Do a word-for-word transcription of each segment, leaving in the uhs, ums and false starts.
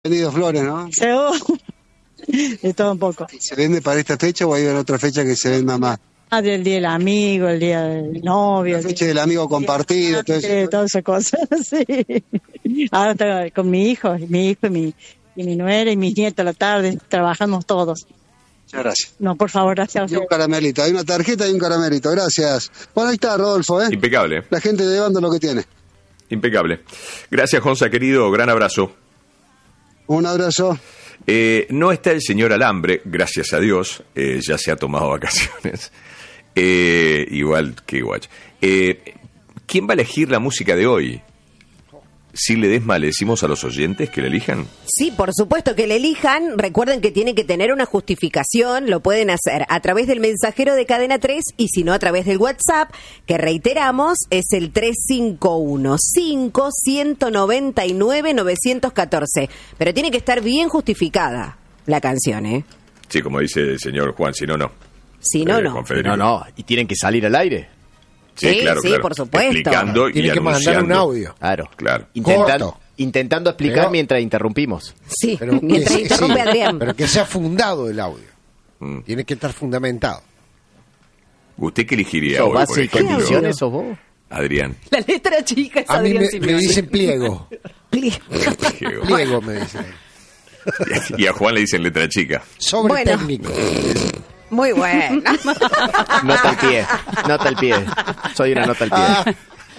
Vendido flores, ¿no? Seguro. De todo un poco. ¿Se vende para esta fecha o hay otra fecha que se venda más? Ah, del día del amigo, el día del novio. La fecha del amigo compartido, todo eso. Sí, todas esas cosas, sí. Ahora estoy con mi hijo, mi hijo y mi, y mi nuera y mis nietos a la tarde, trabajamos todos. Muchas gracias. No, por favor, gracias. Y un caramelito, hay una tarjeta y un caramelito, gracias. Bueno, ahí está, Rodolfo, ¿eh? Impecable. La gente llevando lo que tiene. Impecable. Gracias, Jonza, querido, gran abrazo. Un abrazo. Eh, no está el señor Alambre, gracias a Dios, eh, ya se ha tomado vacaciones. Eh, igual que Guach. Eh, ¿Quién va a elegir la música de hoy? Si Ledesma, le decimos a los oyentes que la elijan. Sí, por supuesto que la elijan. Recuerden que tienen que tener una justificación. Lo pueden hacer a través del mensajero de Cadena tres y si no a través del WhatsApp, que reiteramos es el tres cinco uno, cinco, uno nueve nueve, nueve uno cuatro. Pero tiene que estar bien justificada la canción, ¿eh? Sí, como dice el señor Juan, si no, no. Si no, Eh, no. Juan Federico. No, no, y tienen que salir al aire. Sí, Sí, claro, sí, claro. por supuesto. Explicando y Tiene que mandar anunciando. un audio. Claro. Claro. Intentan- Corto. intentando explicar Pero- mientras interrumpimos. Sí, Pero que, mientras sí, interrumpe sí, Adrián. pero que sea fundado el audio. Mm. Tiene que estar fundamentado. ¿Usted qué elegiría ¿Sos hoy, por base y ejemplo? condiciones sos vos? Adrián. La letra chica es A mí Adrián me, me Simeoni. dicen pliego. Diego. Pliego me dicen. Y a Juan le dicen letra chica. Sobre Bueno. técnico. Muy bueno. Nota al pie, nota al pie. Soy una nota al pie.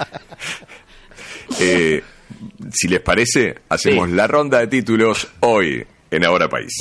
Eh, si les parece, hacemos Sí. la ronda de títulos hoy en Ahora País.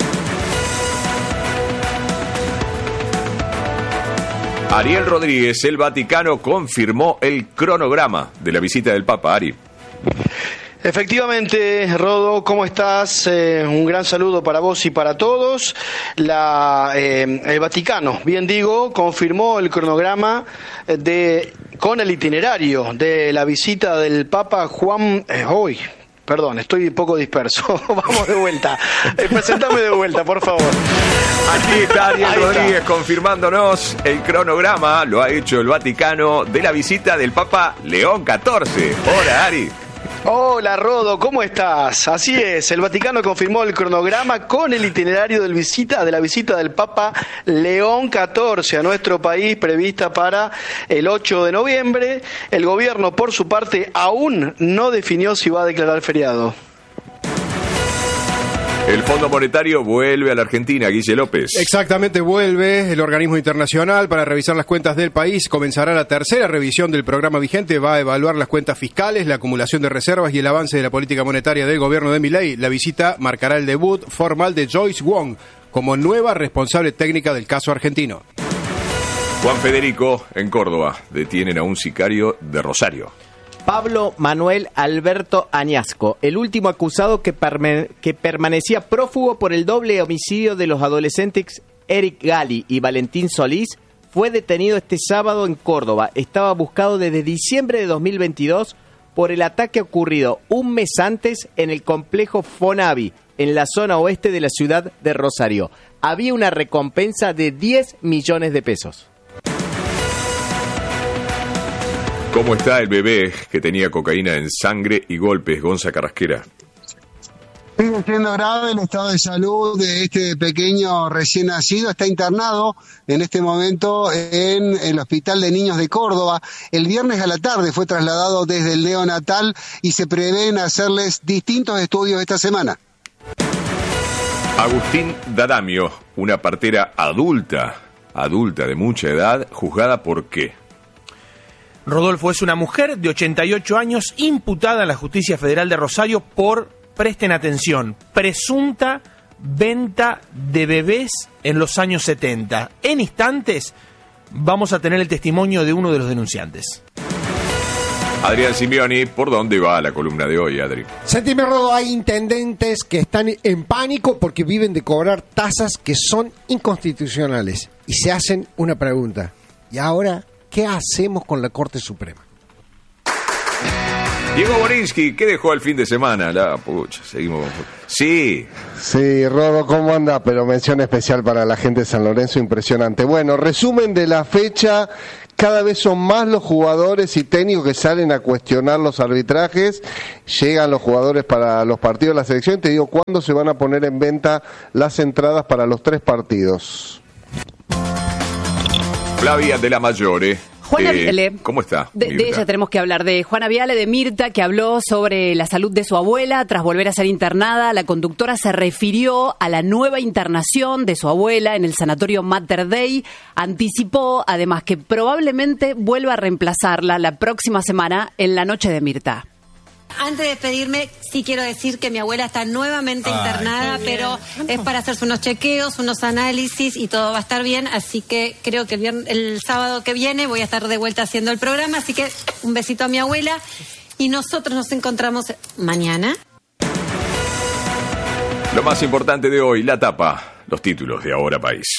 Ariel Rodríguez, el Vaticano, confirmó el cronograma de la visita del Papa. Ari. Efectivamente, Rodo, ¿cómo estás? Eh, un gran saludo para vos y para todos. La, eh, el Vaticano, bien digo, confirmó el cronograma de con el itinerario de la visita del Papa Juan... Eh, hoy, perdón, estoy un poco disperso. Vamos de vuelta. Eh, presentame de vuelta, por favor. Aquí está Ariel Ahí está. Rodríguez confirmándonos el cronograma. Lo ha hecho el Vaticano de la visita del Papa León catorce. Hola, Ari. Hola Rodo, ¿cómo estás? Así es, el Vaticano confirmó el cronograma con el itinerario del visita, de la visita del Papa León catorce a nuestro país, prevista para el ocho de noviembre. El gobierno, por su parte, aún no definió si va a declarar feriado. El Fondo Monetario vuelve a la Argentina, Guille López. Exactamente, vuelve el organismo internacional para revisar las cuentas del país. Comenzará la tercera revisión del programa vigente. Va a evaluar las cuentas fiscales, la acumulación de reservas y el avance de la política monetaria del gobierno de Milei. La visita marcará el debut formal de Joyce Wong como nueva responsable técnica del caso argentino. Juan Federico, en Córdoba, detienen a un sicario de Rosario. Pablo Manuel Alberto Añasco, el último acusado que, perme- que permanecía prófugo por el doble homicidio de los adolescentes Eric Gali y Valentín Solís, fue detenido este sábado en Córdoba. Estaba buscado desde diciembre de dos mil veintidós por el ataque ocurrido un mes antes en el complejo Fonavi, en la zona oeste de la ciudad de Rosario. Había una recompensa de diez millones de pesos. ¿Cómo está el bebé que tenía cocaína en sangre y golpes, Gonza Carrasquera? Sigue siendo grave el estado de salud de este pequeño recién nacido. Está internado en este momento en el Hospital de Niños de Córdoba. El viernes a la tarde fue trasladado desde el neonatal y se prevén hacerles distintos estudios esta semana. Agustín D'Adamio, una partera adulta, adulta de mucha edad, juzgada por qué. Rodolfo es una mujer de ochenta y ocho años imputada en la Justicia Federal de Rosario por, presten atención, presunta venta de bebés en los años setenta. En instantes vamos a tener el testimonio de uno de los denunciantes. Adrián Simeoni, ¿por dónde va la columna de hoy, Adri? Sentime, Rodo, hay intendentes que están en pánico porque viven de cobrar tasas que son inconstitucionales. Y se hacen una pregunta. ¿Y ahora qué hacemos con la Corte Suprema? Diego Borinsky, ¿qué dejó el fin de semana? La pucha, seguimos. Sí. Sí, Rodo, ¿cómo anda? Pero mención especial para la gente de San Lorenzo, impresionante. Bueno, resumen de la fecha cada vez son más los jugadores y técnicos que salen a cuestionar los arbitrajes. Llegan los jugadores para los partidos de la selección. Te digo, ¿cuándo se van a poner en venta las entradas para los tres partidos? Flavia de la Mayore. Juana eh, Viale. ¿Cómo está? De, de ella tenemos que hablar, de Juana Viale, de Mirta, que habló sobre la salud de su abuela tras volver a ser internada. La conductora se refirió a la nueva internación de su abuela en el sanatorio Mater Dei. Anticipó, además, que probablemente vuelva a reemplazarla la próxima semana en la noche de Mirta. Antes de despedirme, sí quiero decir que mi abuela está nuevamente Ay, internada, pero es para hacerse unos chequeos, unos análisis y todo va a estar bien, así que creo que el, viernes, el sábado que viene voy a estar de vuelta haciendo el programa, así que un besito a mi abuela y nosotros nos encontramos mañana. Lo más importante de hoy, la tapa, los títulos de Ahora País.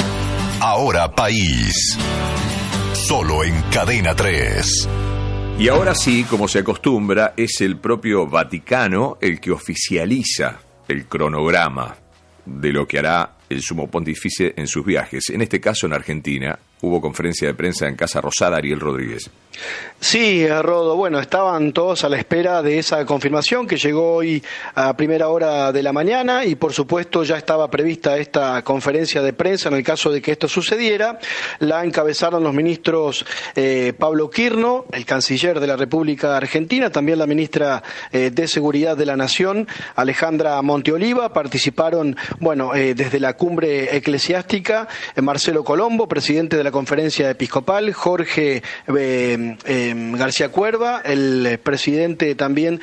Ahora País, solo en Cadena tres. Y ahora sí, como se acostumbra, es el propio Vaticano el que oficializa el cronograma de lo que hará el Sumo Pontífice en sus viajes. En este caso, en Argentina, hubo conferencia de prensa en Casa Rosada. Ariel Rodríguez. Sí, Rodo, bueno, estaban todos a la espera de esa confirmación que llegó hoy a primera hora de la mañana y por supuesto ya estaba prevista esta conferencia de prensa en el caso de que esto sucediera. La encabezaron los ministros eh, Pablo Quirno, el canciller de la República Argentina, también la ministra eh, de Seguridad de la Nación, Alejandra Monteoliva. Participaron, bueno, eh, desde la cumbre eclesiástica, eh, Marcelo Colombo, presidente de la Conferencia Episcopal, Jorge eh, Eh, García Cuerva, el presidente también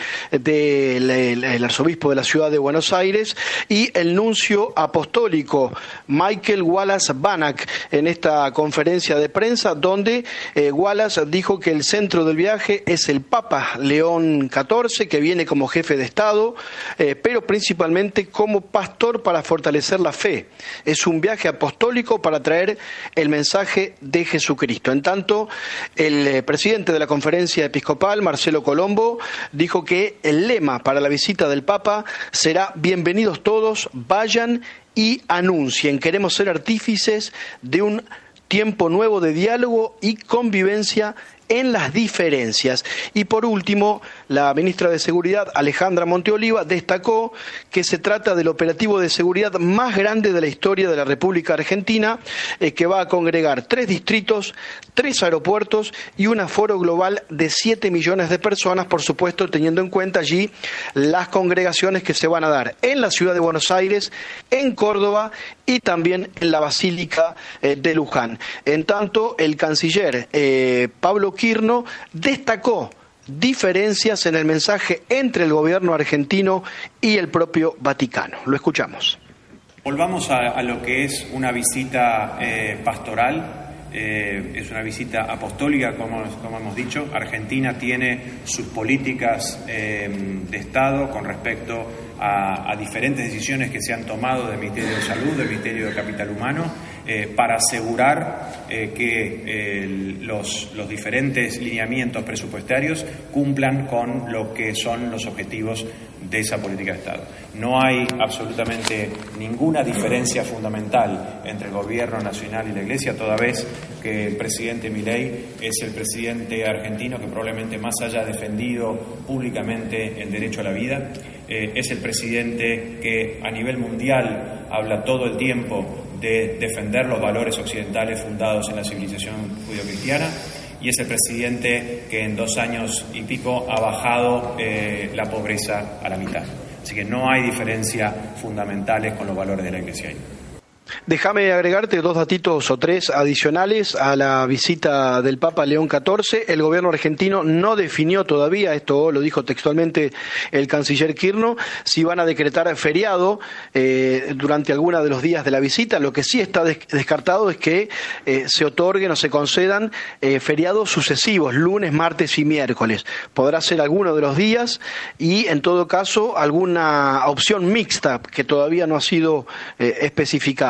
del el, el arzobispo de la ciudad de Buenos Aires, y el nuncio apostólico Michael Wallace Banach en esta conferencia de prensa, donde eh, Wallace dijo que el centro del viaje es el Papa León catorce, que viene como jefe de Estado, eh, pero principalmente como pastor para fortalecer la fe. Es un viaje apostólico para traer el mensaje de Jesucristo. En tanto, el eh, presidente de la Conferencia Episcopal, Marcelo Colombo, dijo que el lema para la visita del Papa será: bienvenidos todos, vayan y anuncien. Queremos ser artífices de un tiempo nuevo de diálogo y convivencia en las diferencias. Y por último, la ministra de Seguridad, Alejandra Monteoliva, destacó que se trata del operativo de seguridad más grande de la historia de la República Argentina, eh, que va a congregar tres distritos, tres aeropuertos y un aforo global de siete millones de personas, por supuesto teniendo en cuenta allí las congregaciones que se van a dar en la ciudad de Buenos Aires, en Córdoba y también en la Basílica eh, de Luján. En tanto, el canciller eh, Pablo Quirno destacó diferencias en el mensaje entre el gobierno argentino y el propio Vaticano. Lo escuchamos. Volvamos a, a lo que es una visita eh, pastoral. Eh, es una visita apostólica, como, como hemos dicho. Argentina tiene sus políticas eh, de Estado con respecto a, a diferentes decisiones que se han tomado del Ministerio de Salud, del Ministerio de Capital Humano, eh, para asegurar eh, que eh, los, los diferentes lineamientos presupuestarios cumplan con lo que son los objetivos de esa política de Estado. No hay absolutamente ninguna diferencia fundamental entre el gobierno nacional y la Iglesia, toda vez que el presidente Milei es el presidente argentino que probablemente más haya defendido públicamente el derecho a la vida, eh, es el presidente que a nivel mundial habla todo el tiempo de defender los valores occidentales fundados en la civilización judio-cristiana, y es el presidente que en dos años y pico ha bajado eh, la pobreza a la mitad. Así que no hay diferencias fundamentales con los valores de la Iglesia ahí. Déjame agregarte dos datitos o tres adicionales a la visita del Papa León catorce. El gobierno argentino no definió todavía, esto lo dijo textualmente el canciller Quirno, si van a decretar feriado eh, durante alguno de los días de la visita. Lo que sí está des- descartado es que eh, se otorguen o se concedan eh, feriados sucesivos, lunes, martes y miércoles. Podrá ser alguno de los días y, en todo caso, alguna opción mixta que todavía no ha sido eh, especificada.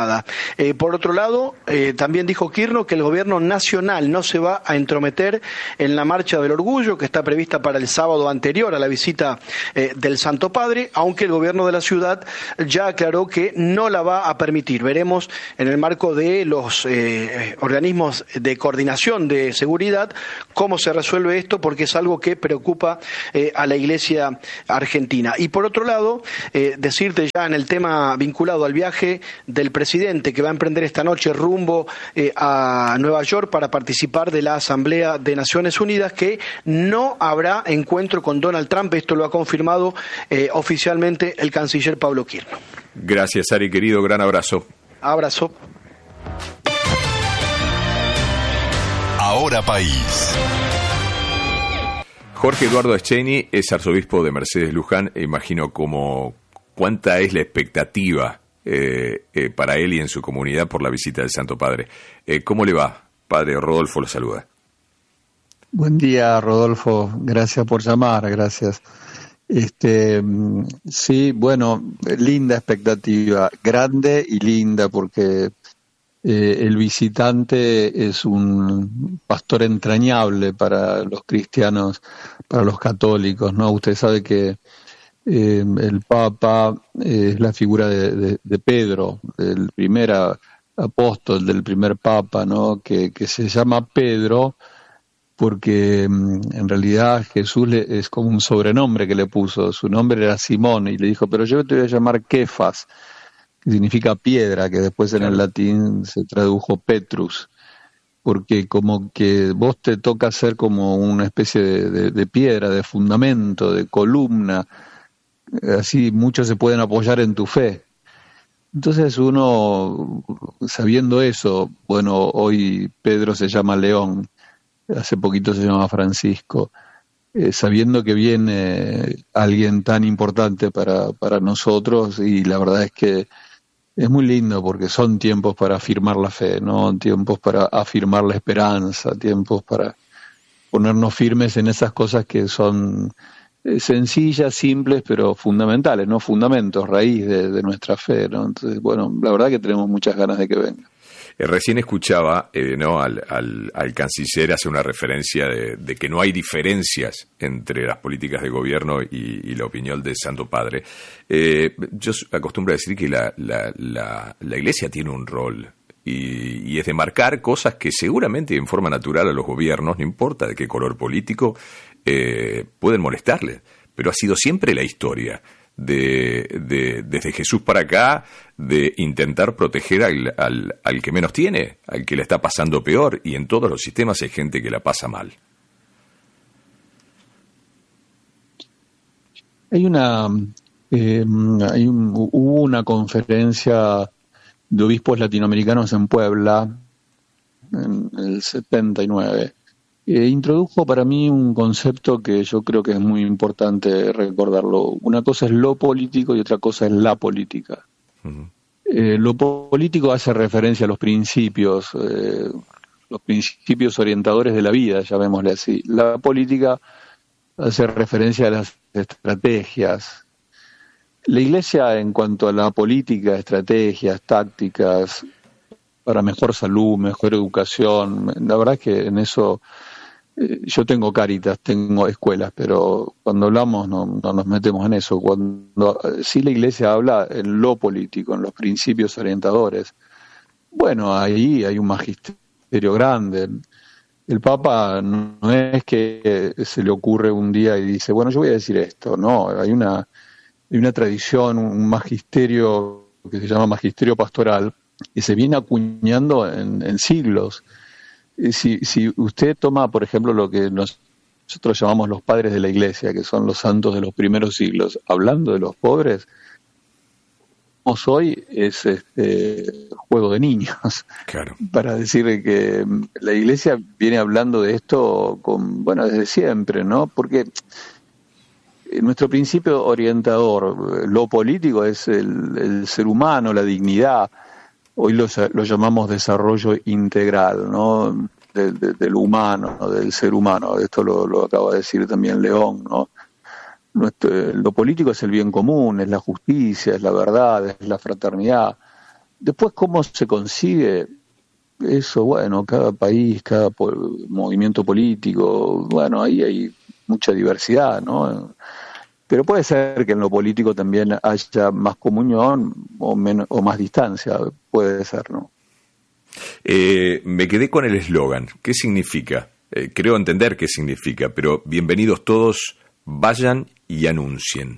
privada. Eh, por otro lado, eh, también dijo Kirchner que el gobierno nacional no se va a entrometer en la marcha del orgullo que está prevista para el sábado anterior a la visita eh, del Santo Padre, aunque el gobierno de la ciudad ya aclaró que no la va a permitir. Veremos en el marco de los eh, organismos de coordinación de seguridad cómo se resuelve esto, porque es algo que preocupa eh, a la Iglesia argentina. Y por otro lado, eh, decirte ya en el tema vinculado al viaje del presidente que va a emprender esta noche rumbo eh, a Nueva York para participar de la Asamblea de Naciones Unidas, que no habrá encuentro con Donald Trump. Esto lo ha confirmado eh, oficialmente el canciller Pablo Kirchner. Gracias, Ari, querido. Gran abrazo. Abrazo. Ahora País. Jorge Eduardo Escheni es arzobispo de Mercedes Luján. E imagino cómo, cuánta es la expectativa eh, eh, para él y en su comunidad por la visita del Santo Padre. Eh, ¿Cómo le va? Padre Rodolfo lo saluda. Buen día, Rodolfo. Gracias por llamar, gracias. Este, sí, bueno, linda expectativa, grande y linda, porque eh, el visitante es un pastor entrañable para los cristianos, para los católicos, ¿no? Usted sabe que eh, el Papa eh, es la figura de, de, de Pedro, del primer apóstol, del primer Papa, ¿no? Que, que se llama Pedro porque en realidad Jesús le, es como un sobrenombre que le puso. Su nombre era Simón y le dijo, pero yo te voy a llamar Kefas, que significa piedra, que después en el latín se tradujo Petrus, porque como que vos te toca ser como una especie de, de, de piedra, de fundamento, de columna, así muchos se pueden apoyar en tu fe. Entonces uno, sabiendo eso, bueno, hoy Pedro se llama León, hace poquito se llamaba Francisco, eh, sabiendo que viene alguien tan importante para, para nosotros, y la verdad es que es muy lindo porque son tiempos para afirmar la fe, ¿no? Tiempos para afirmar la esperanza, tiempos para ponernos firmes en esas cosas que son eh, sencillas, simples, pero fundamentales, ¿no? Fundamentos, raíz de, de nuestra fe, ¿no? Entonces, bueno, la verdad que tenemos muchas ganas de que venga. Eh, recién escuchaba eh, ¿no? al, al, al canciller hacer una referencia de, de que no hay diferencias entre las políticas de gobierno y, y la opinión del Santo Padre. Eh, yo acostumbro a decir que la, la, la, la Iglesia tiene un rol y, y es de marcar cosas que seguramente en forma natural a los gobiernos, no importa de qué color político, eh, pueden molestarles, pero ha sido siempre la historia. De, de, desde Jesús para acá, de intentar proteger al, al, al que menos tiene, al que le está pasando peor, y en todos los sistemas hay gente que la pasa mal. Hay una, eh, hay un, hubo una conferencia de obispos latinoamericanos en Puebla en el setenta y nueve. Eh, introdujo para mí un concepto que yo creo que es muy importante recordarlo. Una cosa es lo político y otra cosa es la política. Uh-huh. Eh, lo político hace referencia a los principios, eh, los principios orientadores de la vida, llamémosle así. La política hace referencia a las estrategias. La Iglesia, en cuanto a la política, estrategias, tácticas, para mejor salud, mejor educación, la verdad es que en eso eh, yo tengo Cáritas, tengo escuelas, pero cuando hablamos no, no nos metemos en eso. Cuando sí la Iglesia habla en lo político, en los principios orientadores, bueno, ahí hay un magisterio grande. El Papa no es que se le ocurre un día y dice, bueno, yo voy a decir esto, no, hay una, hay una tradición, un magisterio que se llama magisterio pastoral, que se viene acuñando en, en siglos. Si, si usted toma, por ejemplo, lo que nosotros llamamos los padres de la Iglesia, que son los santos de los primeros siglos, hablando de los pobres, hoy es este juego de niños. Claro. Para decir que la Iglesia viene hablando de esto con, bueno, desde siempre, ¿no? Porque nuestro principio orientador, lo político, es el, el ser humano, la dignidad. Hoy lo, lo llamamos desarrollo integral, ¿no? De, de, del humano, ¿no? Del ser humano. Esto lo, lo acaba de decir también León, ¿no? Nuestro, lo político es el bien común, es la justicia, es la verdad, es la fraternidad. Después, ¿cómo se consigue eso? Bueno, cada país, cada po- movimiento político, bueno, ahí hay mucha diversidad, ¿no? Pero puede ser que en lo político también haya más comunión o, menos, o más distancia, puede ser, ¿no? Eh, me quedé con el eslogan. ¿Qué significa? Eh, creo entender qué significa, pero bienvenidos todos, vayan y anuncien.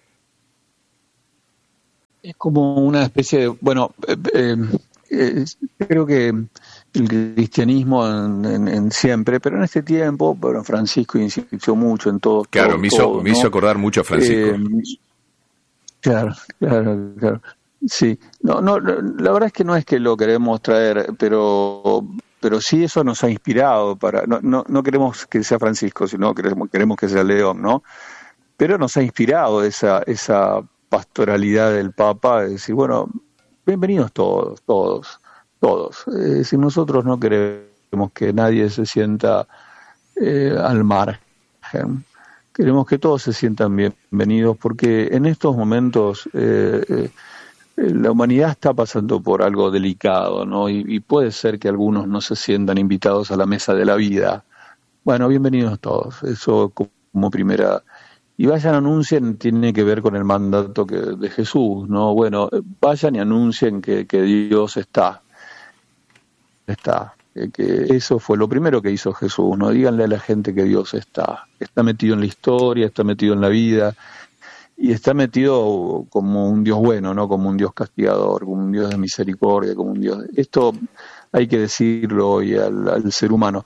Es como una especie de, bueno, eh, eh, eh, creo que el cristianismo en, en, en siempre, pero en este tiempo, bueno, Francisco insistió mucho en todo. Claro, todo, me hizo, todo, me ¿no? hizo acordar mucho a Francisco. Eh, claro, claro, claro. Sí, no, no, la verdad es que no es que lo queremos traer, pero, pero sí eso nos ha inspirado para, no, no, no queremos que sea Francisco, sino queremos, queremos que sea León, ¿no? Pero nos ha inspirado esa, esa pastoralidad del Papa, de decir, bueno, bienvenidos todos, todos, todos. Es decir, nosotros no queremos que nadie se sienta eh, al margen. Queremos que todos se sientan bienvenidos, porque en estos momentos eh, eh, la humanidad está pasando por algo delicado, ¿no? Y, y puede ser que algunos no se sientan invitados a la mesa de la vida. Bueno, bienvenidos todos. Eso como primera. Y vayan, anuncien, tiene que ver con el mandato que, de Jesús, ¿no? Bueno, vayan y anuncien que, que Dios está. Está. Que eso fue lo primero que hizo Jesús, ¿no? Díganle a la gente que Dios está. Está metido en la historia, está metido en la vida, y está metido como un Dios bueno, ¿no? Como un Dios castigador, como un Dios de misericordia, como un Dios... Esto hay que decirlo hoy al, al ser humano.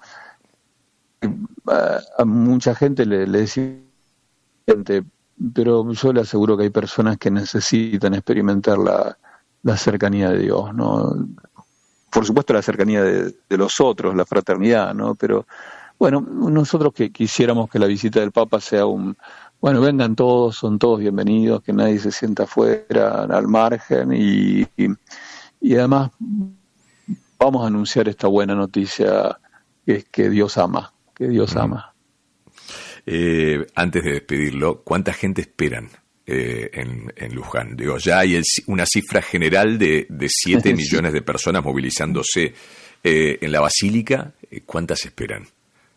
A, a mucha gente le, le decía, pero yo le aseguro que hay personas que necesitan experimentar la, la cercanía de Dios, ¿no? Por supuesto la cercanía de, de los otros, la fraternidad, ¿no? Pero bueno, nosotros que quisiéramos que la visita del Papa sea un, bueno, vengan todos, son todos bienvenidos, que nadie se sienta afuera, al margen, y, y, y además vamos a anunciar esta buena noticia, que es que Dios ama, que Dios ama. Eh, antes de despedirlo, ¿cuánta gente esperan eh, en, en Luján? Digo, ya hay el, una cifra general de, de siete sí. millones de personas movilizándose eh, en la Basílica. ¿Cuántas esperan?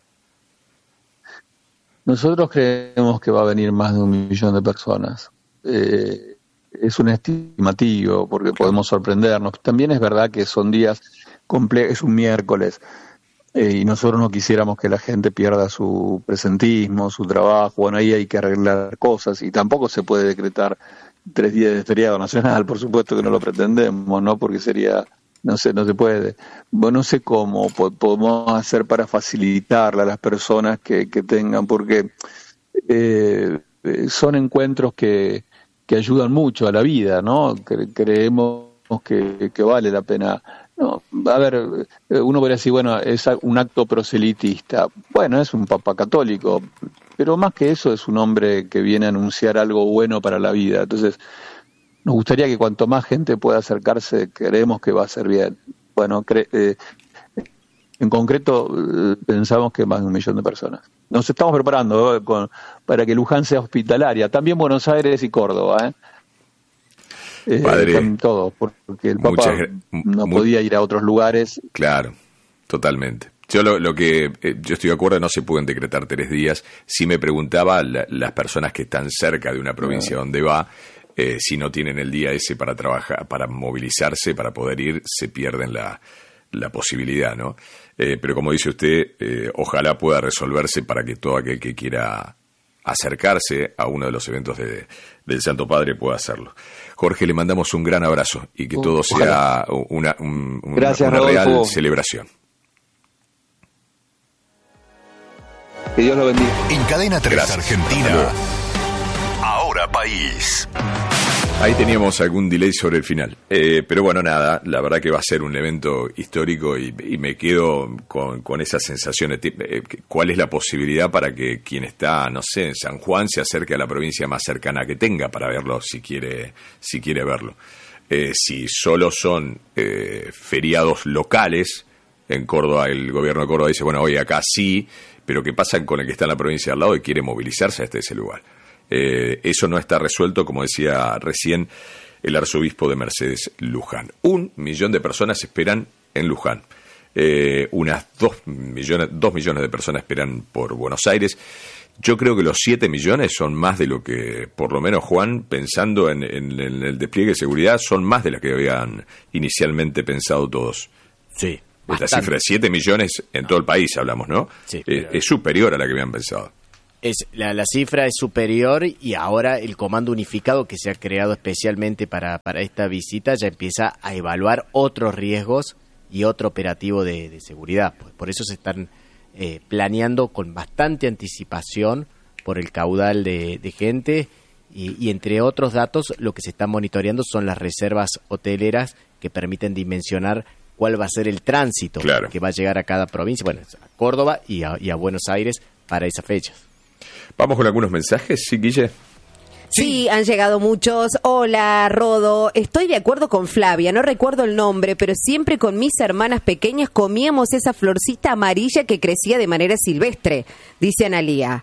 Nosotros creemos que va a venir más de un millón de personas. Eh, es un estimativo, porque podemos sorprendernos. También es verdad que son días complejos, es un miércoles. Eh, y nosotros no quisiéramos que la gente pierda su presentismo, su trabajo. Bueno, ahí hay que arreglar cosas, y tampoco se puede decretar tres días de feriado nacional, por supuesto que no lo pretendemos, ¿no? Porque sería, no sé, no se puede. Bueno, no sé cómo po- podemos hacer para facilitarle a las personas que, que tengan, porque eh, son encuentros que, que ayudan mucho a la vida, ¿no? Cre- creemos que, que vale la pena. No, a ver, uno podría decir, bueno, es un acto proselitista. Bueno, es un papa católico, pero más que eso es un hombre que viene a anunciar algo bueno para la vida. Entonces, nos gustaría que cuanto más gente pueda acercarse, creemos que va a ser bien. Bueno, cre- eh, en concreto, eh, pensamos que más de un millón de personas. Nos estamos preparando ¿eh? con, para que Luján sea hospitalaria. También Buenos Aires y Córdoba, ¿eh? Eh, Padre, todo, porque el Papa muchas, no mu- podía ir a otros lugares. Claro, totalmente. Yo lo, lo que eh, yo estoy de acuerdo, no se pueden decretar tres días. Sí me preguntaba la, las personas que están cerca de una provincia no. donde va, eh, si no tienen el día ese para trabajar, para movilizarse, para poder ir, se pierden la, la posibilidad, ¿no? Eh, pero como dice usted, eh, ojalá pueda resolverse para que todo aquel que quiera acercarse a uno de los eventos de, del Santo Padre pueda hacerlo. Jorge, le mandamos un gran abrazo y que todo sea una, un, una, Gracias, una real Rodolfo. celebración. Que Dios lo bendiga. En Cadena tres Argentina, Ahora País. Ahí teníamos algún delay sobre el final. Eh, pero bueno, nada, la verdad que va a ser un evento histórico y, y me quedo con, con esas sensaciones. Eh, ¿Cuál es la posibilidad para que quien está, no sé, en San Juan se acerque a la provincia más cercana que tenga para verlo si quiere, si quiere verlo? Eh, si solo son eh, feriados locales, en Córdoba el gobierno de Córdoba dice, bueno, hoy acá sí, pero ¿qué pasa con el que está en la provincia de al lado y quiere movilizarse a este ese lugar? Eh, eso no está resuelto, como decía recién, el arzobispo de Mercedes Luján. Un millón de personas esperan en Luján. Eh, unas dos millones, dos millones de personas esperan por Buenos Aires. Yo creo que los siete millones son más de lo que, por lo menos Juan, pensando en, en, en el despliegue de seguridad, son más de las que habían inicialmente pensado todos. Sí. La cifra de siete millones en todo el país, hablamos, ¿no? Sí. Eh, es superior a la que habían pensado. Es, la, la cifra es superior y ahora el comando unificado que se ha creado especialmente para, para esta visita ya empieza a evaluar otros riesgos y otro operativo de, de seguridad. Por, por eso se están eh, planeando con bastante anticipación por el caudal de, de gente y, y entre otros datos lo que se está monitoreando son las reservas hoteleras que permiten dimensionar cuál va a ser el tránsito claro. que va a llegar a cada provincia, bueno, a Córdoba y a, y a Buenos Aires para esas fechas. Vamos con algunos mensajes, ¿sí, Guille? Sí, han llegado muchos. Hola, Rodo. Estoy de acuerdo con Flavia, no recuerdo el nombre, pero siempre con mis hermanas pequeñas comíamos esa florcita amarilla que crecía de manera silvestre, dice Analía.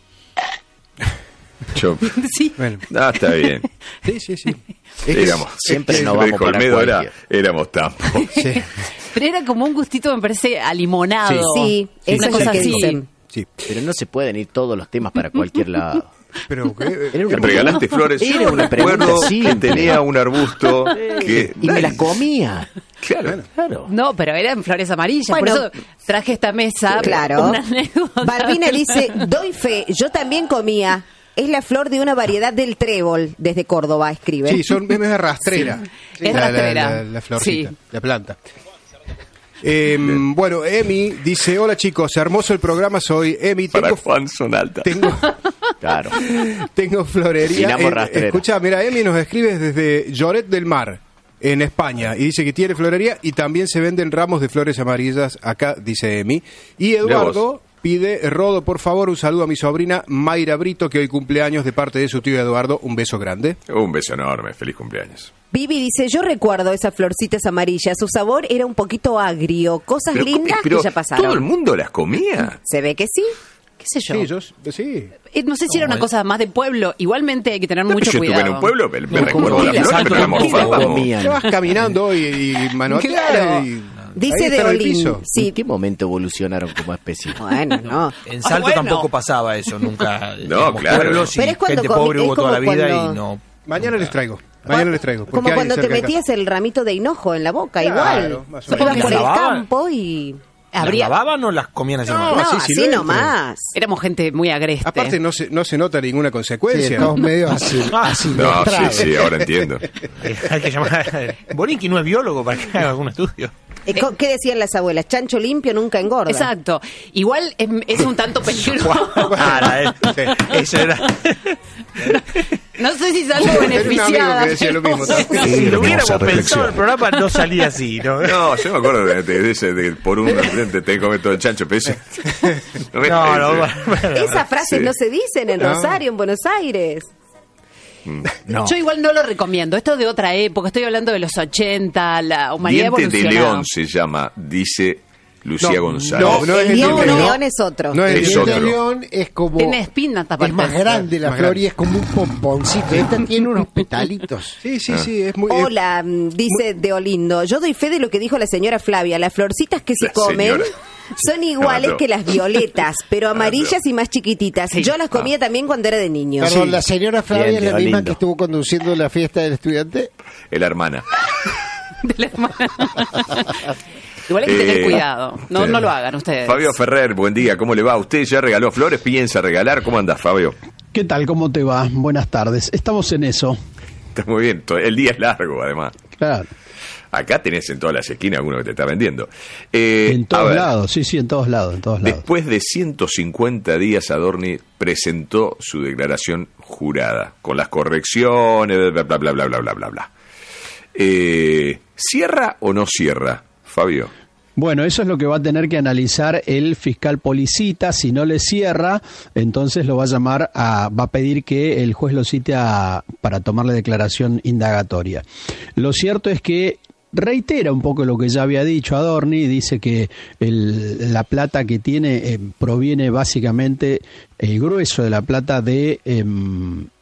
Yo, sí. Bueno. Ah, está bien. Sí, sí, sí. Éramos, siempre nos vamos por Olmedo era, éramos tampo. Sí. Pero era como un gustito, me parece, a limonado. Sí, sí, una cosa que así. dicen. Sí. Pero no se pueden ir todos los temas para cualquier lado. Pero Era una regalaste flores. Era Yo una recuerdo pregunta simple. que tenía un arbusto que y me las comía. Claro. claro. No, pero eran flores amarillas. Bueno, por eso traje esta mesa. Claro. Una anécdota. Barbina dice, doy fe, yo también comía. Es la flor de una variedad del trébol, desde Córdoba, escribe. Sí, son memes de rastrera. Sí. Es la, rastrera. La, la, la florcita, Sí. la planta. Eh, bueno, Emi dice, hola chicos, hermoso el programa, soy Emi. Para tengo, Juan son altas. Tengo, Claro. tengo florería. Dinamo Eh, rastrera. escucha, mira, Emi nos escribe desde Lloret del Mar, en España, y dice que tiene florería y también se venden ramos de flores amarillas acá, dice Emi. Y Eduardo pide, Rodo, por favor, un saludo a mi sobrina Mayra Brito, que hoy cumpleaños de parte de su tío Eduardo. Un beso grande. Un beso enorme, feliz cumpleaños. Vivi dice, yo recuerdo esas florcitas amarillas, su sabor era un poquito agrio, cosas Pero, lindas pero que ya pasaron. ¿todo el mundo las comía? Se ve que sí. ¿Qué sé yo? Sí, yo, sí. Eh, No sé si era una cosa más de pueblo. Igualmente hay que tener No, mucho yo cuidado. estuve en un pueblo, me, me No, recuerdo comía, la flor, salto pero la de morfábamos. comían. Te vas caminando y, y manoteas Claro. y... Dice ahí está de en el Olin. piso. Sí. ¿En qué momento evolucionaron como especie? Bueno, no. En Salto Ah, bueno. tampoco pasaba eso, nunca. No, Digamos, claro. pueblos y Pero es cuando gente comi- pobre es hubo toda como la vida cuando- y no. Mañana les traigo. Mañana les traigo. porque Como hay cuando te cerca de metías el ramito de hinojo en la boca, Claro, igual. más o Ibas menos. por el ¿Las lavaban? campo y... ¿Las Habría- lavaban o las comían así? No, nomás? No, así así silvestre. nomás. Éramos gente muy agreste. acá. Aparte no se, no se nota ninguna Sí, consecuencia. estamos medio así. así No, sí, sí, ahora entiendo. Hay que llamar. Borinqui no es biólogo para que haga algún estudio. Eh, co- ¿Qué decían las abuelas? Chancho limpio nunca engorda. Exacto. Igual es, es un tanto peligroso. Para él. Eso era. No sé si salgo Tenía un amigo beneficiada. que decía lo pero- mismo también. Si lo hubiéramos Hermosa pensado, reflexión. el programa no salía así, ¿no? No, yo me acuerdo de, de, de ese, de por un accidente te come todo el chancho, pero ese- No, me No, no, parece. bueno, bueno. Esas frases Sí. no se dicen en No. Rosario, en Buenos Aires. No. Yo igual no lo recomiendo. Esto es de otra época. Estoy hablando de los ochenta, la humanidad Diente de evolucionó. león se llama, dice Lucía No, González. no, no es el el diente de león. león es otro. No es El el Es diente de otro. león es como... Tiene espinas Es tapadas. más grande la Más flor grande. y es como un pomponcito. Esta tiene unos petalitos. Sí, sí, sí, es muy... Hola, mm, dice de Olindo. Yo doy fe de lo que dijo la señora Flavia. Las florcitas que se La comen señora. son iguales No, que las violetas, pero amarillas y más chiquititas. Sí. Yo las comía también cuando era de niño. Perdón, Sí. la señora Flavia Bien, es la Leo, misma lindo. que estuvo conduciendo la fiesta del estudiante. Es la hermana. De la hermana. Igual hay que tener Eh, cuidado. No, sí. no lo hagan ustedes. Fabio Ferrer, buen día, ¿cómo le va? ¿Usted ya regaló flores? ¿Piensa regalar? ¿Cómo anda, Fabio? ¿Qué tal? ¿Cómo te va? Buenas tardes. Estamos en eso. Está muy bien, to- el día es largo, además. Claro. Acá tenés en todas las esquinas alguno que te está vendiendo. Eh, En a todos ver, lados, sí, sí, en todos lados, en todos lados. Después de ciento cincuenta días, Adorni presentó su declaración jurada, con las correcciones, bla, bla, bla, bla, bla, bla, bla, bla. Eh, ¿Cierra o no cierra, Fabio? Bueno, eso es lo que va a tener que analizar el fiscal Policita. Si no le cierra, entonces lo va a llamar a, va a pedir que el juez lo cite a, para tomar la declaración indagatoria. Lo cierto es que reitera un poco lo que ya había dicho Adorni, dice que el, la plata que tiene eh, proviene básicamente, el grueso de la plata de... Eh,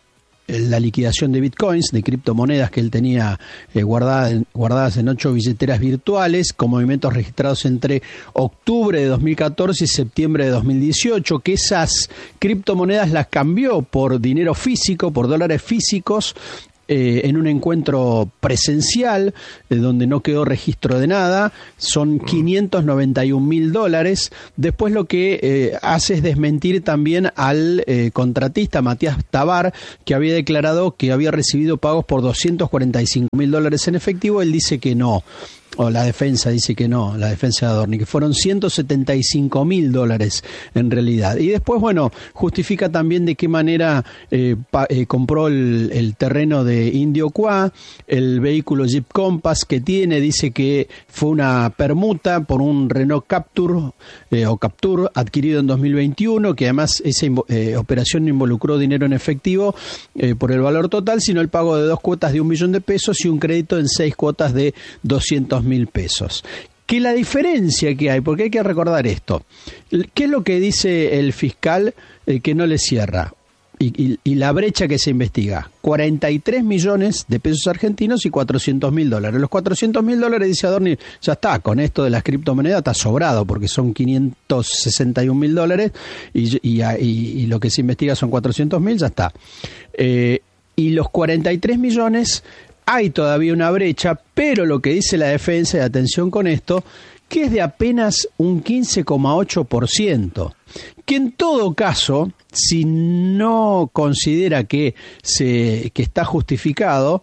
la liquidación de bitcoins, de criptomonedas que él tenía eh, guardada en, guardadas en ocho billeteras virtuales, con movimientos registrados entre octubre de dos mil catorce y septiembre de dos mil dieciocho, que esas criptomonedas las cambió por dinero físico, por dólares físicos, Eh, en un encuentro presencial, eh, donde no quedó registro de nada. Son quinientos noventa y un mil dólares. Después lo que eh, hace es desmentir también al eh, contratista Matías Tabar, que había declarado que había recibido pagos por doscientos cuarenta y cinco mil dólares en efectivo. Él dice que no. O la defensa dice que no, la defensa de Adorni, que fueron ciento setenta y cinco mil dólares en realidad. Y después, bueno, justifica también de qué manera eh, pa, eh, compró el, el terreno de Indio Qua, el vehículo Jeep Compass que tiene, dice que fue una permuta por un Renault Captur eh, o Captur adquirido en dos mil veintiuno, que además esa eh, operación no involucró dinero en efectivo eh, por el valor total, sino el pago de dos cuotas de un millón de pesos y un crédito en seis cuotas de doscientos mil pesos. Que la diferencia que hay, porque hay que recordar esto, ¿qué es lo que dice el fiscal eh, que no le cierra? Y, y, y la brecha que se investiga, cuarenta y tres millones de pesos argentinos y cuatrocientos mil dólares. Los cuatrocientos mil dólares, dice Adorni, ya está, con esto de las criptomonedas está sobrado, porque son quinientos sesenta y un mil dólares y, y, y, y lo que se investiga son cuatrocientos mil, ya está. Eh, y los cuarenta y tres millones, hay todavía una brecha, pero lo que dice la defensa, y atención con esto, que es de apenas un quince coma ocho por ciento, que en todo caso, si no considera que, se, que está justificado,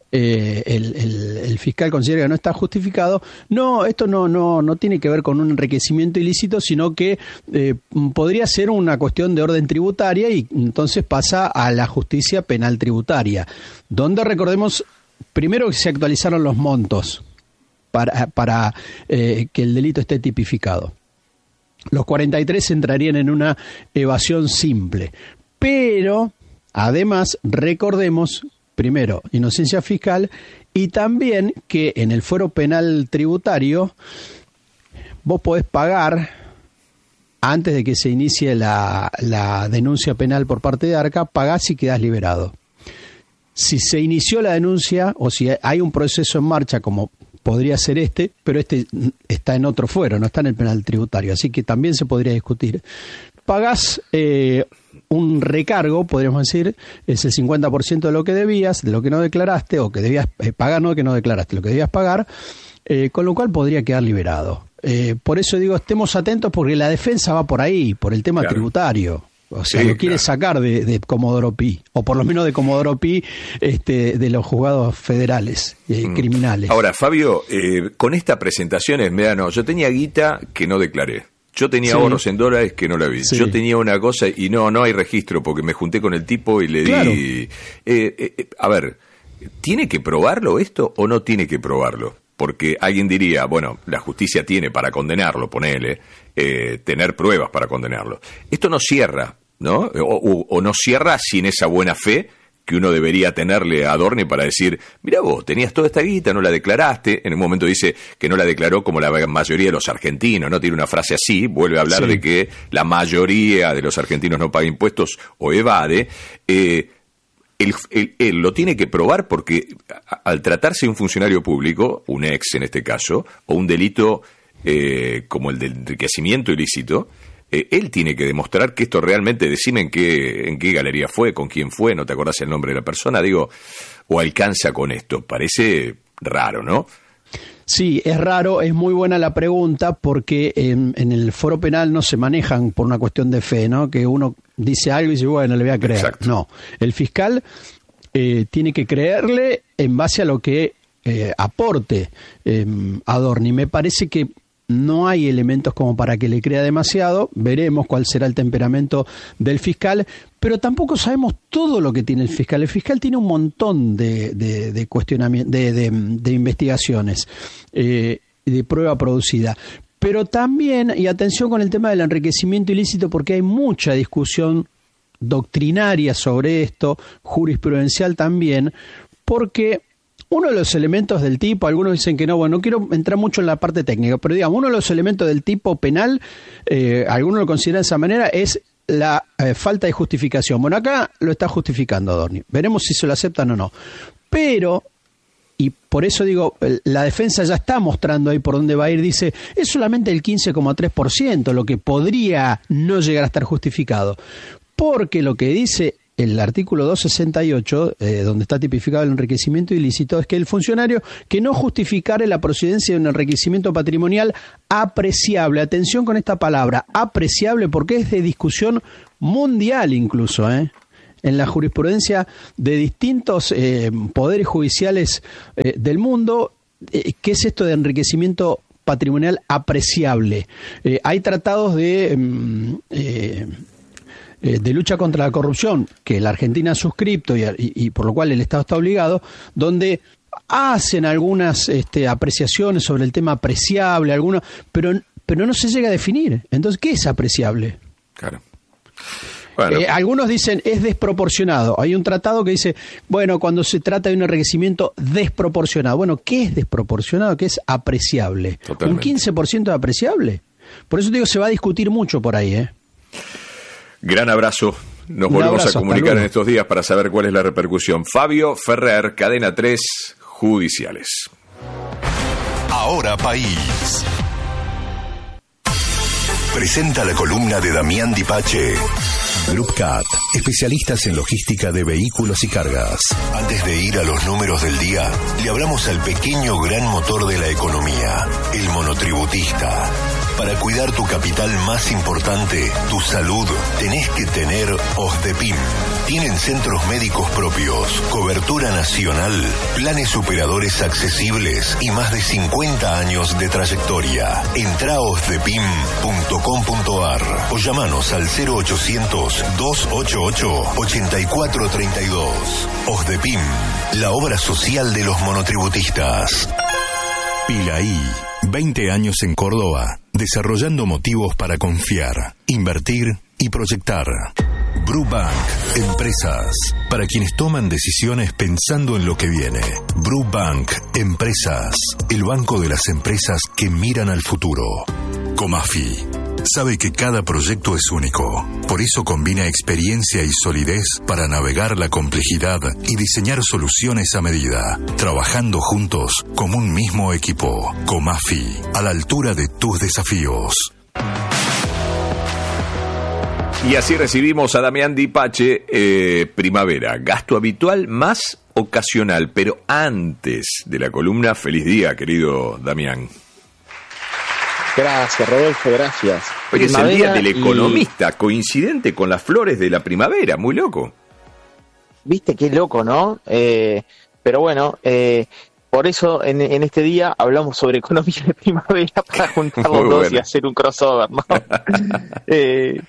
eh, el, el, el fiscal considera que no está justificado, no, esto no, no, no tiene que ver con un enriquecimiento ilícito, sino que eh, podría ser una cuestión de orden tributaria y entonces pasa a la justicia penal tributaria, donde recordemos primero que se actualizaron los montos para, para eh, que el delito esté tipificado. Los cuarenta y tres entrarían en una evasión simple. Pero, además, recordemos, primero, inocencia fiscal y también que en el fuero penal tributario vos podés pagar antes de que se inicie la, la denuncia penal por parte de ARCA, pagás y quedás liberado. Si se inició la denuncia o si hay un proceso en marcha, como podría ser este, pero este está en otro fuero, no está en el penal tributario, así que también se podría discutir. Pagás eh, un recargo, podríamos decir, es el cincuenta por ciento de lo que debías, de lo que no declaraste, o que debías eh, pagar, no que no declaraste, lo que debías pagar, eh, con lo cual podría quedar liberado. Eh, por eso digo, estemos atentos porque la defensa va por ahí, por el tema claro. tributario. O sea, sí, lo quiere claro. sacar de, de Comodoro Pi, o por lo menos de Comodoro Pi, este, de los juzgados federales, eh, mm. criminales. Ahora, Fabio, eh, con esta presentación es, mira, no, yo tenía guita que no declaré. Yo tenía sí. ahorros en dólares que no la vi. Sí. Yo tenía una cosa y no, no hay registro porque me junté con el tipo y le claro. di... Eh, eh, a ver, ¿tiene que probarlo esto o no tiene que probarlo? Porque alguien diría, bueno, la justicia tiene para condenarlo, ponele, eh, tener pruebas para condenarlo. Esto no cierra, ¿no? O, o, o no cierra sin esa buena fe que uno debería tenerle a Adorni para decir, mira vos, tenías toda esta guita, no la declaraste. En un momento dice que no la declaró como la mayoría de los argentinos, ¿no? Tiene una frase así, vuelve a hablar sí. de que la mayoría de los argentinos no paga impuestos o evade. Eh, Él, él, él lo tiene que probar porque al tratarse de un funcionario público, un ex en este caso, o un delito eh, como el del enriquecimiento ilícito, eh, él tiene que demostrar que esto realmente, decime en qué, en qué galería fue, con quién fue, no te acordás el nombre de la persona, digo, o alcanza con esto. Parece raro, ¿no? Sí, es raro, es muy buena la pregunta porque en, en el foro penal no se manejan por una cuestión de fe, ¿no? Que uno dice algo y dice, bueno, le voy a creer. Exacto. No, el fiscal eh, tiene que creerle en base a lo que eh, aporte eh, Adorni. Me parece que no hay elementos como para que le crea demasiado, veremos cuál será el temperamento del fiscal, pero tampoco sabemos todo lo que tiene el fiscal. El fiscal tiene un montón de, de, de cuestionamientos, de, de, de investigaciones, eh, de prueba producida. Pero también, y atención con el tema del enriquecimiento ilícito, porque hay mucha discusión doctrinaria sobre esto, jurisprudencial también, porque uno de los elementos del tipo, algunos dicen que no, bueno, no quiero entrar mucho en la parte técnica, pero digamos, uno de los elementos del tipo penal, eh, algunos lo consideran de esa manera, es la eh, falta de justificación. Bueno, acá lo está justificando Adorni. Veremos si se lo aceptan o no. Pero, y por eso digo, la defensa ya está mostrando ahí por dónde va a ir. Dice, es solamente el quince coma tres por ciento lo que podría no llegar a estar justificado. Porque lo que dice el artículo doscientos sesenta y ocho, eh, donde está tipificado el enriquecimiento ilícito, es que el funcionario que no justificare la procedencia de un enriquecimiento patrimonial apreciable, atención con esta palabra, apreciable, porque es de discusión mundial incluso, ¿eh? En la jurisprudencia de distintos eh, poderes judiciales eh, del mundo, eh, ¿qué es esto de enriquecimiento patrimonial apreciable? Eh, hay tratados de... Eh, de lucha contra la corrupción que la Argentina ha suscripto y, y, y por lo cual el Estado está obligado, donde hacen algunas este, apreciaciones sobre el tema apreciable, algunos, pero, pero no se llega a definir. Entonces, ¿qué es apreciable? Claro. Bueno. Eh, algunos dicen es desproporcionado. Hay un tratado que dice, bueno, cuando se trata de un enriquecimiento desproporcionado. Bueno, ¿qué es desproporcionado? ¿Qué es apreciable? Totalmente. ¿Un quince por ciento de apreciable? Por eso digo, se va a discutir mucho por ahí, ¿eh? Gran abrazo. Nos Un volvemos abrazo, a comunicar hasta luego. en estos días para saber cuál es la repercusión. Fabio Ferrer, Cadena tres, Judiciales. Ahora País. Presenta la columna de Damián Dipache. Group Cat, especialistas en logística de vehículos y cargas. Antes de ir a los números del día, le hablamos al pequeño gran motor de la economía, el monotributista. Para cuidar tu capital más importante, tu salud, tenés que tener OSDEPIM. Tienen centros médicos propios, cobertura nacional, planes superadores accesibles y más de cincuenta años de trayectoria. Entrá a osdepim punto com punto ar o llamanos al cero ochocientos, dos ochenta y ocho, ochenta y cuatro treinta y dos. OSDEPIM, la obra social de los monotributistas. Pilaí, veinte años en Córdoba, desarrollando motivos para confiar, invertir y proyectar. Brubank, empresas, para quienes toman decisiones pensando en lo que viene. Brubank, empresas, el banco de las empresas que miran al futuro. Comafi, sabe que cada proyecto es único, por eso combina experiencia y solidez para navegar la complejidad y diseñar soluciones a medida, trabajando juntos como un mismo equipo. Comafi, a la altura de tus desafíos. Y así recibimos a Damián Dipache. eh, Primavera, gasto habitual más ocasional, pero antes de la columna. Feliz día, querido Damián. Gracias, Rodolfo, gracias. Hoy es el día del y- economista, coincidente con las flores de la primavera, muy loco. Viste qué loco, ¿no? Eh, pero bueno, eh, por eso en, en este día hablamos sobre economía de primavera para juntar los Muy dos bueno. y hacer un crossover, ¿no? eh,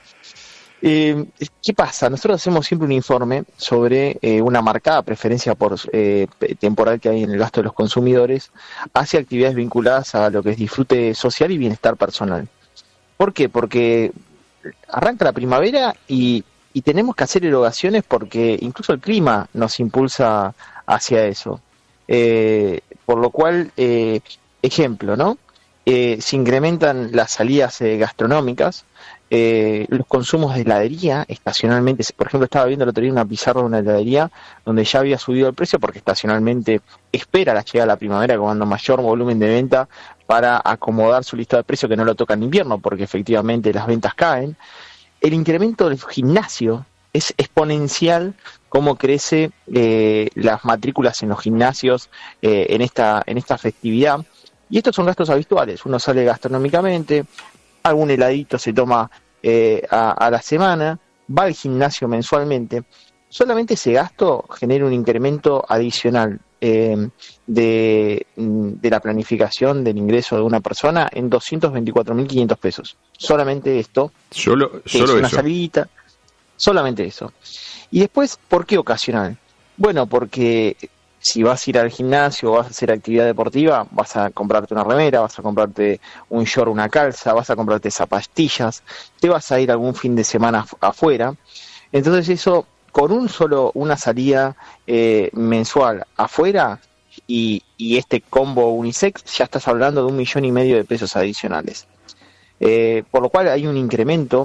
eh, ¿Qué pasa? Nosotros hacemos siempre un informe sobre eh, una marcada preferencia por eh, temporal que hay en el gasto de los consumidores hacia actividades vinculadas a lo que es disfrute social y bienestar personal. ¿Por qué? Porque arranca la primavera y, y tenemos que hacer erogaciones porque incluso el clima nos impulsa hacia eso. Eh, por lo cual, eh, ejemplo, ¿no? Eh, se incrementan las salidas eh, gastronómicas, eh, los consumos de heladería estacionalmente. Por ejemplo, estaba viendo el otro día una pizarra de una heladería donde ya había subido el precio porque estacionalmente espera la llegada de la primavera con mayor volumen de venta para acomodar su lista de precios que no lo toca en invierno porque efectivamente las ventas caen. El incremento del gimnasio es exponencial cómo crece eh, las matrículas en los gimnasios eh, en esta en esta festividad. Y estos son gastos habituales. Uno sale gastronómicamente, algún heladito se toma eh, a, a la semana, va al gimnasio mensualmente. Solamente ese gasto genera un incremento adicional eh, de, de la planificación del ingreso de una persona en doscientos veinticuatro mil quinientos pesos. Solamente esto. Solo, que solo es una eso. salidita. Solamente eso. Y después, ¿por qué ocasional? Bueno, porque si vas a ir al gimnasio o vas a hacer actividad deportiva, vas a comprarte una remera, vas a comprarte un short, una calza, vas a comprarte zapatillas, te vas a ir algún fin de semana af- afuera. Entonces eso, con un solo, una salida eh, mensual afuera y, y este combo unisex, ya estás hablando de un millón y medio de pesos adicionales. Eh, por lo cual hay un incremento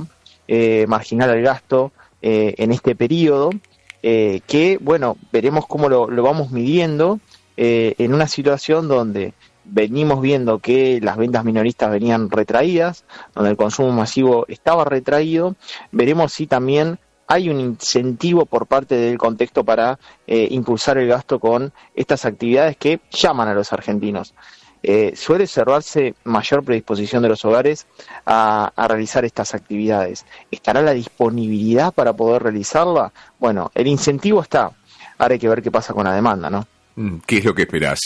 eh, marginal al gasto eh, en este periodo, eh, que, bueno, veremos cómo lo, lo vamos midiendo eh, en una situación donde venimos viendo que las ventas minoristas venían retraídas, donde el consumo masivo estaba retraído. Veremos si también hay un incentivo por parte del contexto para eh, impulsar el gasto con estas actividades que llaman a los argentinos. Eh, suele observarse mayor predisposición de los hogares a, a realizar estas actividades. ¿Estará la disponibilidad para poder realizarla? Bueno, el incentivo está. Ahora hay que ver qué pasa con la demanda, ¿no? ¿Qué es lo que esperás?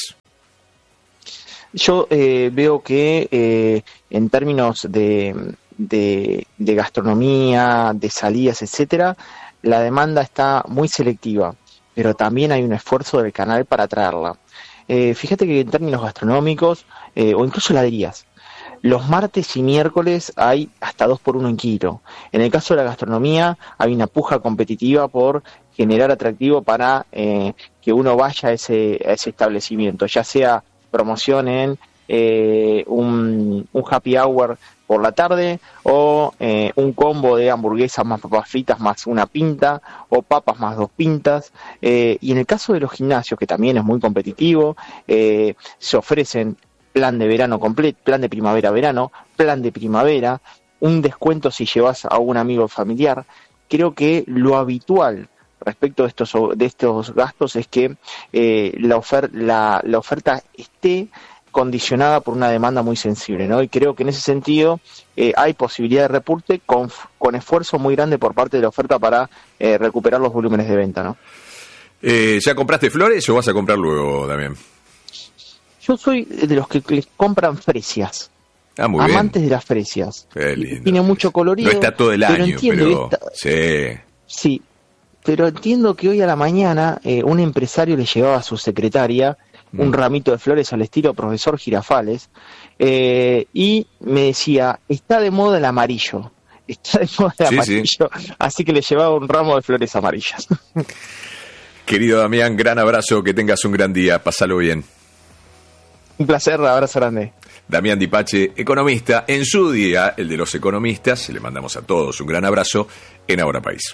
Yo eh, veo que eh, en términos de, de, de gastronomía, de salidas, etcétera, la demanda está muy selectiva, pero también hay un esfuerzo del canal para atraerla. Eh, fíjate que en términos gastronómicos, eh, o incluso heladerías, los martes y miércoles hay hasta dos por uno en kilo. En el caso de la gastronomía, hay una puja competitiva por generar atractivo para eh, que uno vaya a ese, a ese establecimiento, ya sea promoción en eh, un, un happy hour por la tarde, o eh, un combo de hamburguesas más papas fritas más una pinta, o papas más dos pintas. Eh, y en el caso de los gimnasios, que también es muy competitivo, eh, se ofrecen plan de verano completo, plan de primavera-verano, plan de primavera, un descuento si llevas a un amigo familiar. Creo que lo habitual respecto de estos de estos gastos es que eh, la, ofer la, la oferta esté condicionada por una demanda muy sensible, ¿no? Y creo que en ese sentido eh, hay posibilidad de repunte con, con esfuerzo muy grande por parte de la oferta para eh, recuperar los volúmenes de venta, ¿no? Eh, ¿Ya compraste flores o vas a comprar luego, Damián? Yo soy de los que les compran fresias. Ah, muy amantes bien. de las fresias. Qué lindo. Tiene mucho colorido. No está todo el pero año, entiendo pero... esta... Sí. Sí, pero entiendo que hoy a la mañana eh, un empresario le llevaba a su secretaria mm. un ramito de flores al estilo profesor Girafales, eh, y me decía, está de moda el amarillo, está de moda el sí, amarillo, sí. Así que le llevaba un ramo de flores amarillas. Querido Damián, gran abrazo, que tengas un gran día, pásalo bien. Un placer, abrazo grande. Damián Dipache, economista, en su día, el de los economistas, le mandamos a todos un gran abrazo en Ahora País.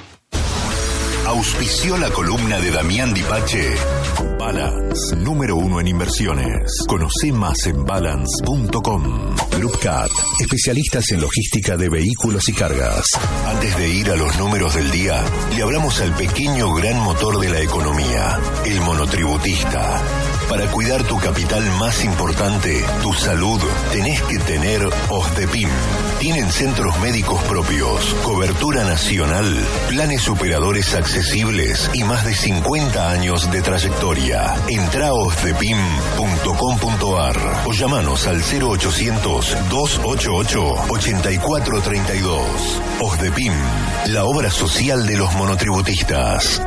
Auspició la columna de Damián Dipache. Balance, número uno en inversiones. Conoce más en balance punto com. Grupcat, especialistas en logística de vehículos y cargas. Antes de ir a los números del día, le hablamos al pequeño gran motor de la economía, el monotributista. Para cuidar tu capital más importante, tu salud, tenés que tener OSDEPIM. Tienen centros médicos propios, cobertura nacional, planes operadores accesibles y más de cincuenta años de trayectoria. Entrá a osdepim punto com punto ar o llamanos al cero ochocientos, dos ochenta y ocho, ochenta y cuatro treinta y dos. OSDEPIM, la obra social de los monotributistas.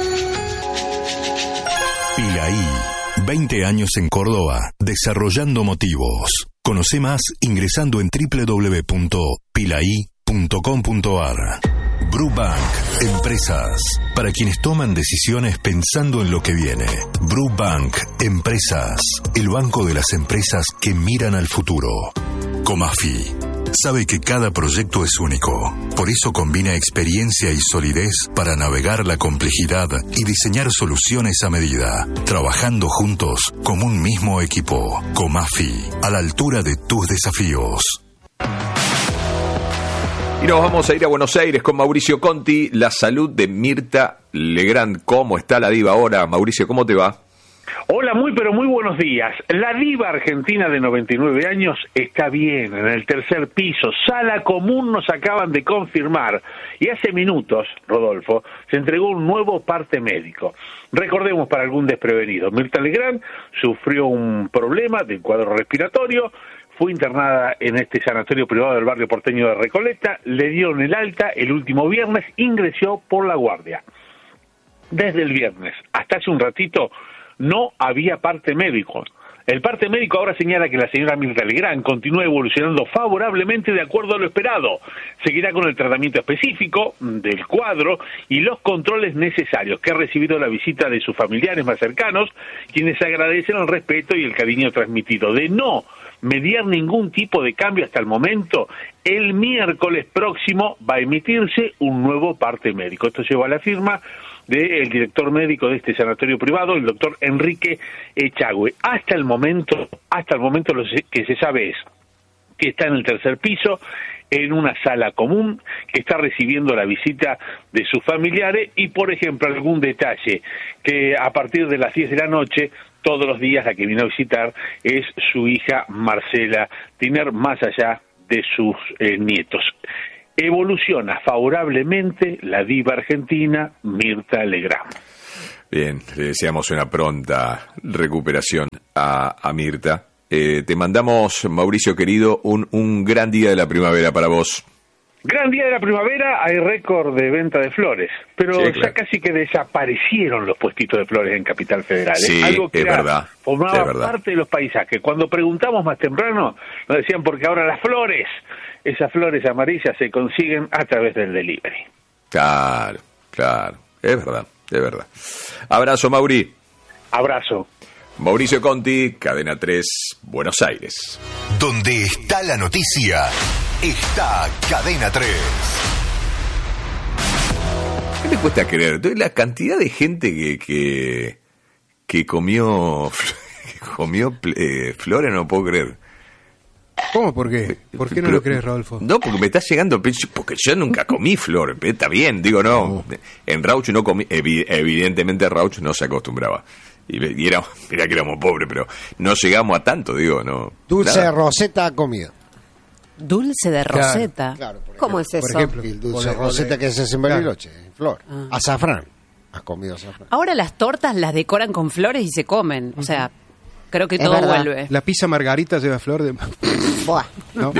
Pilaí. veinte años en Córdoba, desarrollando motivos. Conoce más ingresando en doble u doble u doble u punto pilaí punto com punto ar. Brubank, empresas. Para quienes toman decisiones pensando en lo que viene. Brubank, empresas. El banco de las empresas que miran al futuro. Comafi. Sabe que cada proyecto es único. Por eso combina experiencia y solidez para navegar la complejidad y diseñar soluciones a medida, trabajando juntos como un mismo equipo. Comafi, a la altura de tus desafíos. Y nos vamos a ir a Buenos Aires con Mauricio Conti, la salud de Mirta Legrand. ¿Cómo está la diva ahora? Mauricio, ¿cómo te va? Hola, muy pero muy buenos días. La diva argentina de noventa y nueve años está bien, en el tercer piso, sala común, nos acaban de confirmar. Y hace minutos, Rodolfo, se entregó un nuevo parte médico. Recordemos para algún desprevenido, Mirta Legrand sufrió un problema del cuadro respiratorio, fue internada en este sanatorio privado del barrio porteño de Recoleta, le dieron el alta el último viernes, ingresó por la guardia. Desde el viernes hasta hace un ratito no había parte médico. El parte médico ahora señala que la señora Mirta Legrand continúa evolucionando favorablemente de acuerdo a lo esperado. Seguirá con el tratamiento específico del cuadro y los controles necesarios, que ha recibido la visita de sus familiares más cercanos, quienes agradecen el respeto y el cariño transmitido. De no mediar ningún tipo de cambio hasta el momento, el miércoles próximo va a emitirse un nuevo parte médico. Esto lleva a la firma del director médico de este sanatorio privado, el doctor Enrique Echagüe. Hasta el momento, hasta el momento lo que se sabe es que está en el tercer piso, en una sala común, que está recibiendo la visita de sus familiares y, por ejemplo, algún detalle, que a partir de las diez de la noche, todos los días la que vino a visitar es su hija Marcela Tiner, más allá de sus eh, nietos. Evoluciona favorablemente la diva argentina Mirta Legrand. Bien, le deseamos una pronta recuperación a, a Mirta. Eh, te mandamos, Mauricio querido, un, un gran día de la primavera para vos. Gran día de la primavera, hay récord de venta de flores, pero Sí, ya claro. casi que desaparecieron los puestitos de flores en Capital Federal. ¿eh? Sí, Algo que es era- verdad, formaba es verdad. parte de los paisajes. Cuando preguntamos más temprano, nos decían porque ahora las flores, esas flores amarillas se consiguen a través del delivery. Claro, claro, es verdad, es verdad. Abrazo, Mauri. Abrazo. Mauricio Conti, Cadena tres, Buenos Aires. Donde está la noticia, está Cadena tres. ¿Qué me cuesta creer? La cantidad de gente que que, que comió que comió eh, flores, no puedo creer. ¿Cómo? ¿Por qué? ¿Por qué no Pero- lo crees, Rodolfo? No, porque me está llegando, porque yo nunca comí flor, está bien, digo no. En Rauch no comí, evi- evidentemente Rauch no se acostumbraba. Y, y era, mirá que éramos pobres, pero no llegamos a tanto, digo, no. Dulce nada. de Roseta ha comido. Dulce de Claro, Roseta. claro, por ¿Cómo es eso? Por ejemplo, el dulce de Ole, Roseta ole. que se hace en Bariloche, en flor. Azafrán. Has comido azafrán. Ahora las tortas las decoran con flores y se comen. O sea, creo que Es todo verdad. vuelve. La pizza margarita lleva flor de... Buah. ¿no?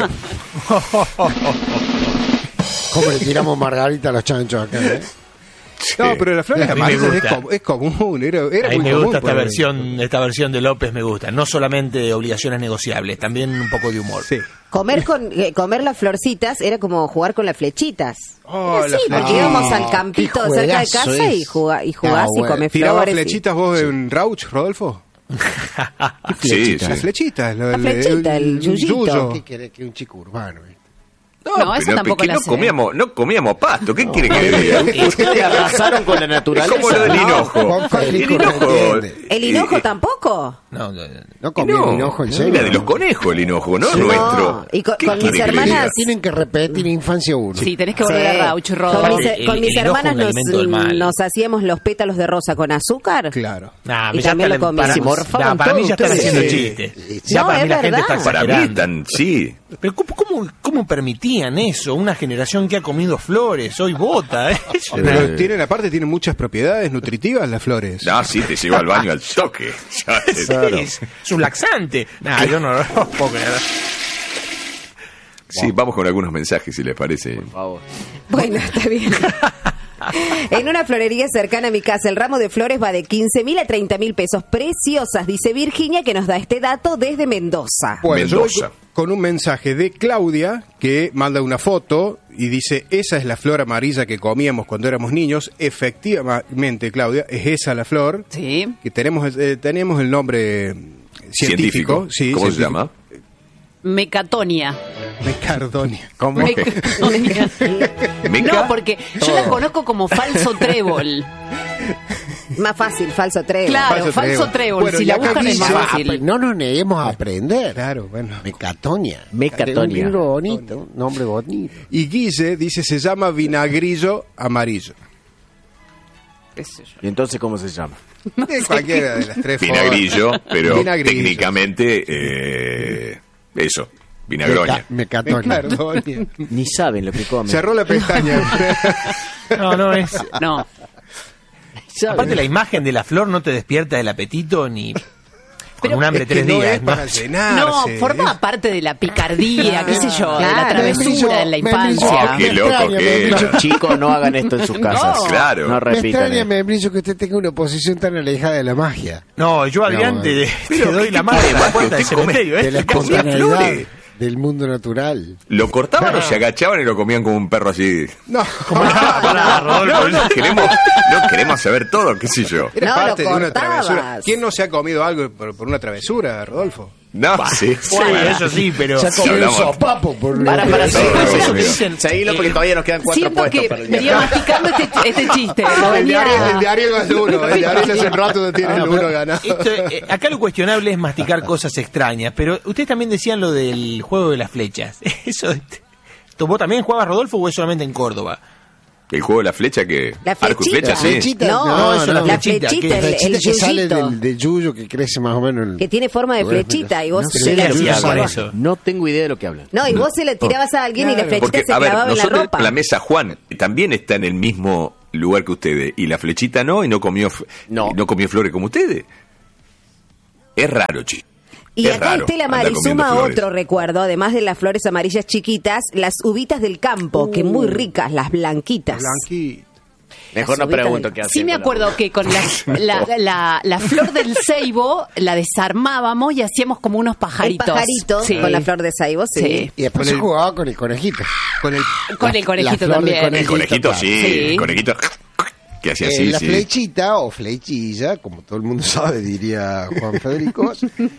¿Cómo le tiramos margarita a los chanchos acá? ¿eh? No, pero la flor A mí me amarillas es, gusta. com- es común, era, era A mí muy me común gusta por esta ahí. versión, esta versión de López me gusta. No solamente obligaciones negociables, también un poco de humor. Sí. Comer con eh, comer las florcitas era como jugar con las flechitas. Oh, Era las así, porque flechitas. íbamos al campito Qué cerca de juegazo casa y, es. juga- y jugás Ah, y bueno. comés ¿Tirabas flores. y- flechitas vos en Rauch, Rodolfo? Sí, Las sí. flechitas. La flechita, el yuyito. ¿Qué querés que un chico urbano? eh? No, eso pero tampoco que la no sé. comíamos, no comíamos pasto, ¿qué quiere que le diga? Ustedes arrasaron con la Es naturaleza. como lo del No, hinojo. Juan El Federico no hinojo. entiende. ¿El eh, hinojo eh, tampoco? No, no, no. ¿No comía no, el hinojo en serio? Era de los conejos el hinojo, no Sí. nuestro. No, y con- ¿Qué con mis quiere que le hermanas- diga? Tienen que repetir Infancia uno. Sí, tenés que volver Sí. a Rauch, Con Rodolfo. mis, El- con el mis hinojo hermanas es un alimento del nos, mal. nos hacíamos los pétalos de rosa con azúcar. Claro. Nah, Y ya también están- lo comíamos. para, Se morfaban nah, para mí ya todos están ustedes. haciendo Sí. chistes. Ya No, para es mí la gente verdad. está Para mí exagerando. tan, sí. Pero ¿cómo, cómo, cómo permitían eso? Una generación que ha comido flores, hoy vota. ¿eh? Pero Eh. tienen, aparte, tienen muchas propiedades nutritivas las flores. No, sí, te lleva al baño al toque. Ya, Sí, es, es un laxante. Nah, yo no lo puedo creer. Sí, vamos con algunos mensajes, si les parece. Por favor. Bueno, está bien. En una florería cercana a mi casa, el ramo de flores va de quince mil a treinta mil pesos. Preciosas, dice Virginia, que nos da este dato desde Mendoza. Bueno, yo voy Mendoza. con un mensaje de Claudia que manda una foto y dice, esa es la flor amarilla que comíamos cuando éramos niños. Efectivamente, Claudia, es esa la flor. Sí. Que tenemos, eh, tenemos el nombre científico. Científico. Sí, ¿Cómo se científico. llama? Mecatonia. Mecardonia. ¿Cómo? Mecatonia. ¿Meca? No, porque yo la conozco como falso trébol. Más fácil, falso trébol. Claro, Falso falso trébol. trébol. Bueno, Si y la acá buscan es dice- más fácil. No nos neguemos a aprender. Claro, bueno. Mecatonia. Mecatonia. Un libro bonito, un nombre bonito. Y Guille dice, se llama vinagrillo amarillo. Qué sé yo. ¿Y entonces cómo se llama? De cualquiera de las tres formas. Vinagrillo, pero Vinagrillo. técnicamente, eh, eso, vinagroña. Meca- Mecatonia. Mecardonia. Ni saben lo que comen. Cerró la pestaña. No, no es. No. Aparte, la imagen de la flor no te despierta el apetito ni con Pero un hambre Es que tres no días. es ¿no? para llenarse. No, forma parte de la picardía, qué sé yo, de la Claro. travesura en la Me brillo, infancia. Oh, qué Me loco extraña, que me era. brillo. Chicos, no hagan esto en sus casas. No. Claro. No Me repitan. extraña, eh. me brillo que usted tenga una posición tan alejada de la magia. No, yo, Adrián, No, te, eh. te doy la mano puede en la más que puerta del usted come cementerio. ¿eh? De la Comía espontaneidad flores. del mundo natural. Lo cortaban o se agachaban y lo comían como un perro así. No. Pará, pará, Rodolfo. No, no queremos, no queremos saber todo, qué sé yo. Era No, parte lo de una cortabas. travesura. ¿Quién no se ha comido algo por, por una travesura, Rodolfo? No, sí, Sí, eso sí, pero... Ya comió un hablamos- sopapo por Para, para, No, seguilo, no, eso no, que no. dicen, seguilo porque todavía nos quedan cuatro Siento puestos que para el venía día. masticando este, este chiste. Lo El venía... diario, el diario es uno. El diario hace un rato tiene el uno ganado. Esto, eh, acá lo cuestionable es masticar cosas extrañas, pero ustedes también decían lo del juego de las flechas. Eso, ¿vos también jugabas, Rodolfo, o es solamente en Córdoba? El juego de la flecha que... La Arco y flecha, flechita. sí. Flechita, No, no, eso, la la flechita, flechita, que- el, La flechita el que sale yuyito, del, del yuyo que crece más o menos. en- que tiene forma de flechita y vos No se sé la qué hacía tirabas. con salvaje. eso. No tengo idea de lo que hablan. No, y vos se la tirabas a alguien y la flechita Porque, se a ver, clavaba en la nosotros, ropa. la mesa Juan también está en el mismo lugar que ustedes, y la flechita no, y no comió, f- No. no comió flores como ustedes. Es raro, chico. Y Es acá raro Estela andar Mari comiendo suma flores. otro recuerdo, además de las flores amarillas chiquitas, las uvitas del campo, que muy ricas, las blanquitas. Mejor no Las ubitas pregunto del- qué hacen. Sí me con la- acuerdo que con la, la, la, la flor del ceibo la desarmábamos y hacíamos como unos El pajaritos. pajarito Sí. con la flor de saibo, sí. Sí. Y después Con se el- jugaba con el conejito. Con el, Con el conejito la flor de también. El conejito, sí, Sí. el conejito que hacía Eh, así, la sí. flechita o flechilla, como todo el mundo sabe, diría Juan Federico,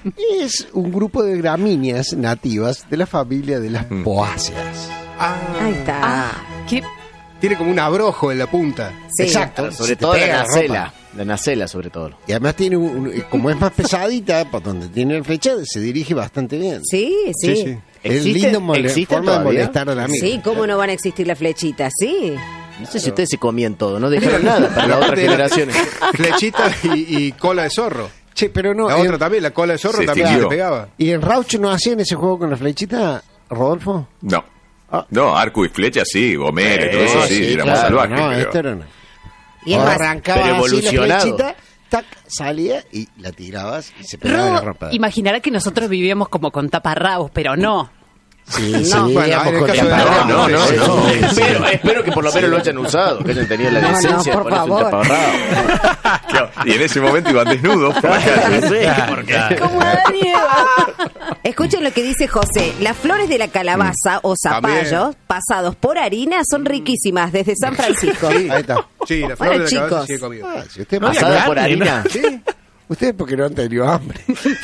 es un grupo de gramíneas nativas de la familia de las poáceas. Ahí está. Ah, qué Tiene como un abrojo en la punta. Sí. Exacto. Sobre se te todo la pega nacela. ropa. La nacela, sobre todo. Y además tiene un, un- como es más pesadita, por donde tiene el flecha, se dirige bastante bien. Sí, sí. Sí, sí. Es ¿Existe- lindo mole- existe forma de todavía? molestar a la amiga. Sí, ¿cómo no van a existir las flechitas? Sí. No sé si ustedes se comían todo, no dejaron nada para las otras Aparte era generaciones. Flechita y, y cola de zorro. Che, pero no. La eh, otra también, la cola de zorro Se también extinguió. le pegaba. ¿Y en Raucho no hacían ese juego con la flechita, Rodolfo? No. Ah. No, arco y flecha sí, Homero, y todo eso Ah, sí, era más claro, salvaje. No, pero- esto era una. Y es más, Arrancaba pero así la evolucionado. flechita, tac, salía y la tirabas y se pegaba en la Ro, ropa. imaginará que nosotros vivíamos como con taparrabos, pero no. Sí, No. sí, Bueno, vivíamos en el con caso de- taparrabos. No, no, no. Espero, espero que por lo menos lo hayan usado, que hayan tenido la No, no, decencia por de ponerse un favor. taparrabo. Claro, y en ese momento iban desnudos por la calle. Sí, porque- como Adán y Eva. Escuchen lo que dice José. Las flores de la calabaza o zapallo También. pasados por harina son riquísimas desde San Francisco. Ahí está. Sí, la flor Bueno, de la cabeza chicos. sí he comido. Ah, si usted No había Pasada por carne, ¿no? harina. Sí. Ustedes porque no han tenido hambre.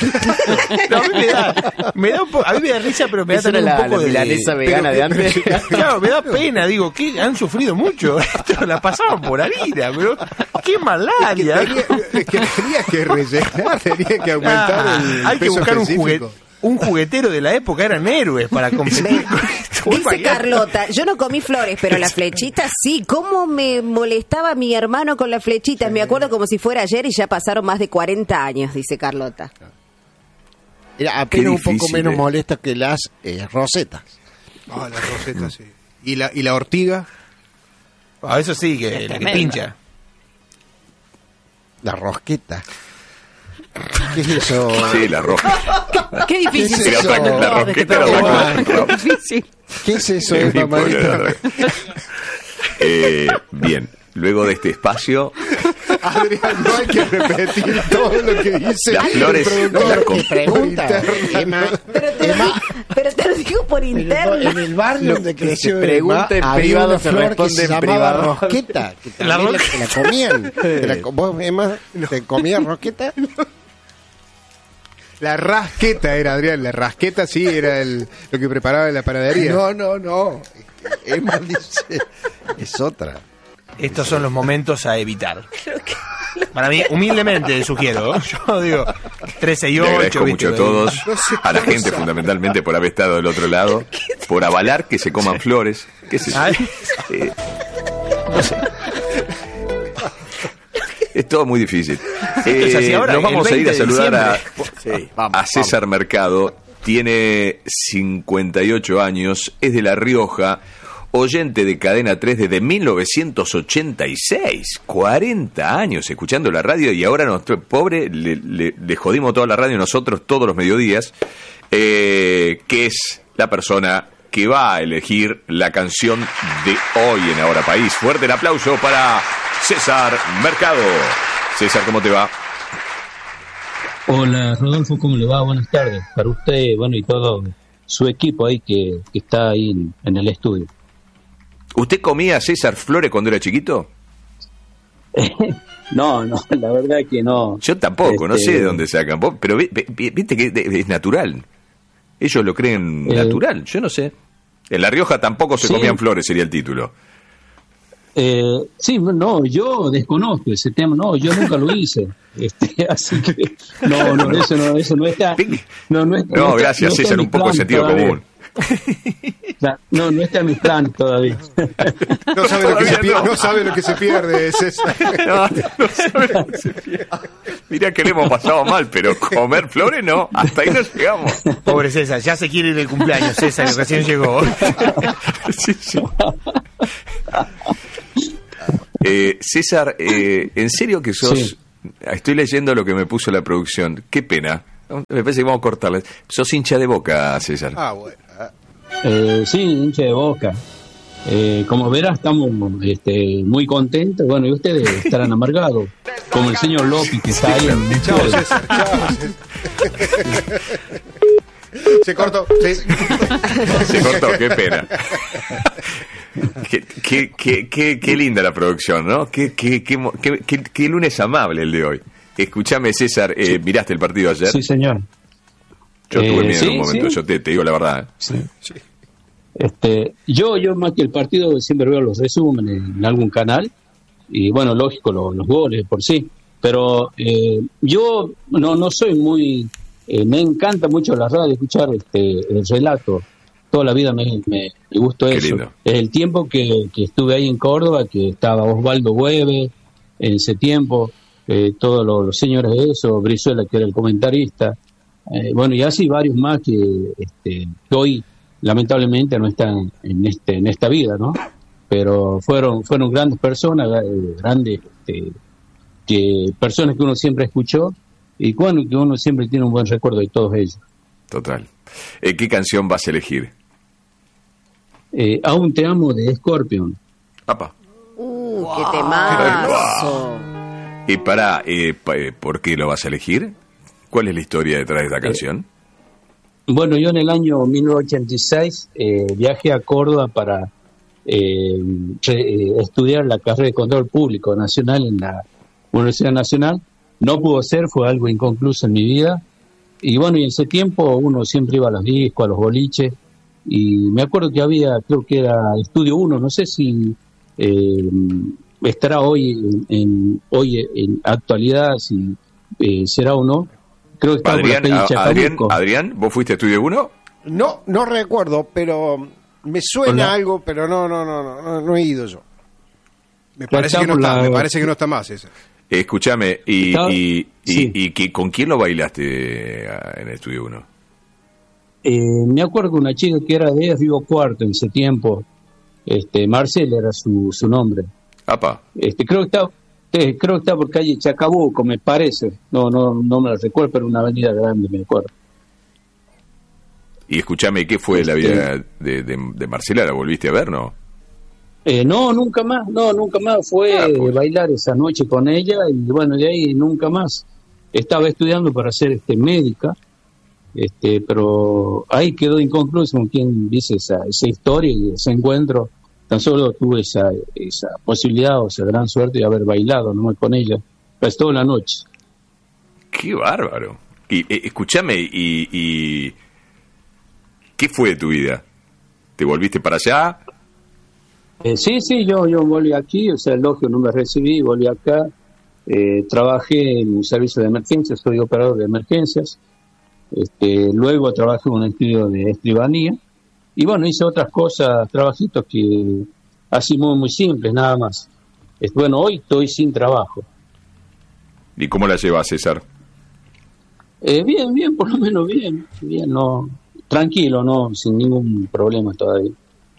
No, a mí me da, me da un po- a mí me da risa, pero me da Esa era también un la, poco la de... milanesa vegana de antes. Claro, me da pena, digo, que han sufrido mucho. Esto la pasaban por harina, pero qué malaria. Tenía, es que tenía que rellenar, tenía que aumentar Ah, el hay que peso buscar un, específico. juguete, un juguetero de la época, eran héroes para competir con esto. Dice Carlota, yo no comí flores, pero las flechitas sí. ¿Cómo me molestaba mi hermano con las flechitas? Me acuerdo como si fuera ayer y ya pasaron más de cuarenta años, dice Carlota. Era apenas un poco difícil, menos eh. molesta que las eh, rosetas. Ah, la roseta, sí. ¿Y la, y la ortiga? Ah, eso sí, que, la que tremenda. pincha. La rosqueta. ¿Qué es eso? Sí, la roja. Qué difícil. ¿Qué es Era otra- eso? la rosqueta era otra cosa. Qué difícil. ¿Qué es eso, Sí, eh, ni mamadita? poner. Eh, bien, luego de este espacio, Adrián, no hay que repetir todo lo que dice. las flores, el las productor. com- ¿Qué pregunta? Emma, Pero te, lo, Emma, pero te lo digo por en el, interno. en el barrio Lo donde que creció se pregunta en Emma, había privado una se flor que responde se en llamaba privado. rosqueta, que La también la, ro- la comían. Te la co- ¿Vos, Emma, te comías rosqueta? La rasqueta era, Adrián. La rasqueta sí era el, lo que preparaba en la panadería. No, no, no. Emma dice, es otra. Estos son los momentos a evitar. Para mí, humildemente sugiero. ¿eh? Yo digo, tres seis le ocho. agradezco mucho a todos, No sé a la cómo gente sabe. fundamentalmente por haber estado del otro lado, por avalar que se coman flores, qué sé yo. Ay. Eh, no sé. Es todo muy difícil. es así Eh, ahora, nos vamos el a ir a veinte de saludar a, Sí, vamos, a César Mercado. Tiene cincuenta y ocho años, es de La Rioja, oyente de Cadena tres desde mil novecientos ochenta y seis. cuarenta años escuchando la radio y ahora nuestro pobre le, le- le jodimos toda la radio nosotros todos los mediodías, eh, que es la persona que va a elegir la canción de hoy en Ahora País. Fuerte el aplauso para César Mercado. César, ¿cómo te va? Hola Rodolfo, ¿cómo le va? Buenas tardes. Para usted, bueno, y todo su equipo ahí que, que está ahí en, en el estudio. ¿Usted comía César flores cuando era chiquito? No, no, la verdad que no. Yo tampoco, no Este- sé de dónde sacan, vos, pero vi- vi- viste que de- es natural. Ellos lo creen Eh. natural, yo no sé. En La Rioja tampoco se Sí. comían flores, sería el título. Eh, sí, no, yo desconozco ese tema, no, yo nunca lo hice, este, así que no, no, eso no, eso no está, no, no, está- No, está- gracias, no está César, en mi un poco de plan sentido todavía. común. O sea, no, no está en mi plan todavía. No sabe, lo que se Todavía pierde, no. no sabe lo que se pierde, César. No, no sabe lo que se pierde. Mirá que le hemos pasado mal, pero comer flores no, hasta ahí no llegamos. Pobre César, ya se quiere ir del cumpleaños, César, que recién llegó. Sí, sí. Eh, César, eh, ¿en serio que sos? Sí. Estoy leyendo lo que me puso la producción. Qué pena. Me parece que vamos a cortarle. Sos hincha de Boca, César. Ah, bueno. Eh, sí, hincha de Boca. Eh, como verás, estamos este, muy contentos. Bueno, y ustedes estarán amargados, como el señor López que está ahí en Chao, César. Chao, César. Se cortó. Sí. Se cortó, qué pena. Qué, qué, qué, qué, qué linda la producción, ¿no? Qué, qué, qué, mo- qué- qué- qué lunes amable el de hoy. Escúchame, César, eh, ¿miraste el partido ayer? Sí, señor. Yo tuve Eh, miedo en sí, un momento, sí. yo te, te digo la verdad. ¿eh? Este, yo, yo más que el partido siempre veo los resúmenes en algún canal y bueno, lógico, lo- los goles por sí. Pero eh, yo no, no soy muy, eh, me encanta mucho la radio, escuchar este, el relato. Toda la vida me, me, me gustó Qué eso. lindo. Es el tiempo que, que estuve ahí en Córdoba, que estaba Osvaldo Hueve en ese tiempo, eh, todos los, los señores de eso, Brizuela que era el comentarista, eh, bueno, y así varios más que, este, que hoy lamentablemente no están en este en esta vida, ¿no? Pero fueron fueron grandes personas, eh, grandes este, que personas que uno siempre escuchó y bueno, que uno siempre tiene un buen recuerdo de todos ellos. Total. Eh, ¿Qué canción vas a elegir? Eh, Aún te amo de Scorpion. Papá. Uh, qué temazo. Y para, eh, pa- eh, ¿por qué lo vas a elegir? ¿Cuál es la historia detrás de esta canción? Bueno, yo en el año mil novecientos ochenta y seis eh, viajé a Córdoba para eh, re- eh, estudiar la carrera de control público nacional en la Universidad Nacional. No pudo ser, fue algo inconcluso en mi vida. Y bueno, y en ese tiempo uno siempre iba a los discos, a los boliches. Y me acuerdo que había, creo que era Estudio uno, no sé si eh, estará hoy en, en- hoy en actualidad, si eh, será o no. Creo que estaba por la Adrián, calle a- Adrián, Chacabuco. Adrián, ¿vos fuiste a Estudio uno? No, no recuerdo, pero me suena Hola. algo, pero no, no, no, no, no, no he ido yo. Me parece que no está, me parece que no está más ese. Eh, escúchame, y, Estaba- y, y, sí. y que- ¿con quién lo bailaste eh, en Estudio uno? Eh, me acuerdo que una chica que era de Río Cuarto en ese tiempo, este, Marcela era su, su nombre. Apa. Este, creo que está, eh, creo que está por calle Chacabuco, me parece. No, no, no me la recuerdo, pero una avenida grande, me acuerdo. Y escúchame, ¿qué fue la Este- vida de, de, de Marcela? ¿La volviste a ver, no? Eh, no, nunca más, no, nunca más. Fue Ah, pues. bailar esa noche con ella y bueno, de ahí nunca más. Estaba estudiando para ser este médica, este, pero ahí quedó inconcluso con quien dice esa, esa historia y ese encuentro. Tan solo tuve esa, esa posibilidad o esa gran suerte de haber bailado no con ella, pues toda la noche. ¡Qué bárbaro! Y eh, escúchame, y, y ¿qué fue de tu vida? ¿Te volviste para allá? Eh, sí, sí, yo, yo volví aquí, o sea, el elogio no me recibí, volví acá, eh, trabajé en un servicio de emergencias, soy operador de emergencias, este, luego trabajé en un estudio de escribanía, y bueno, hice otras cosas, trabajitos que así muy, muy simples, nada más. Es, bueno, hoy estoy sin trabajo. ¿Y cómo la llevas, César? Eh, bien, bien, por lo menos bien, bien, no, tranquilo, no, sin ningún problema todavía.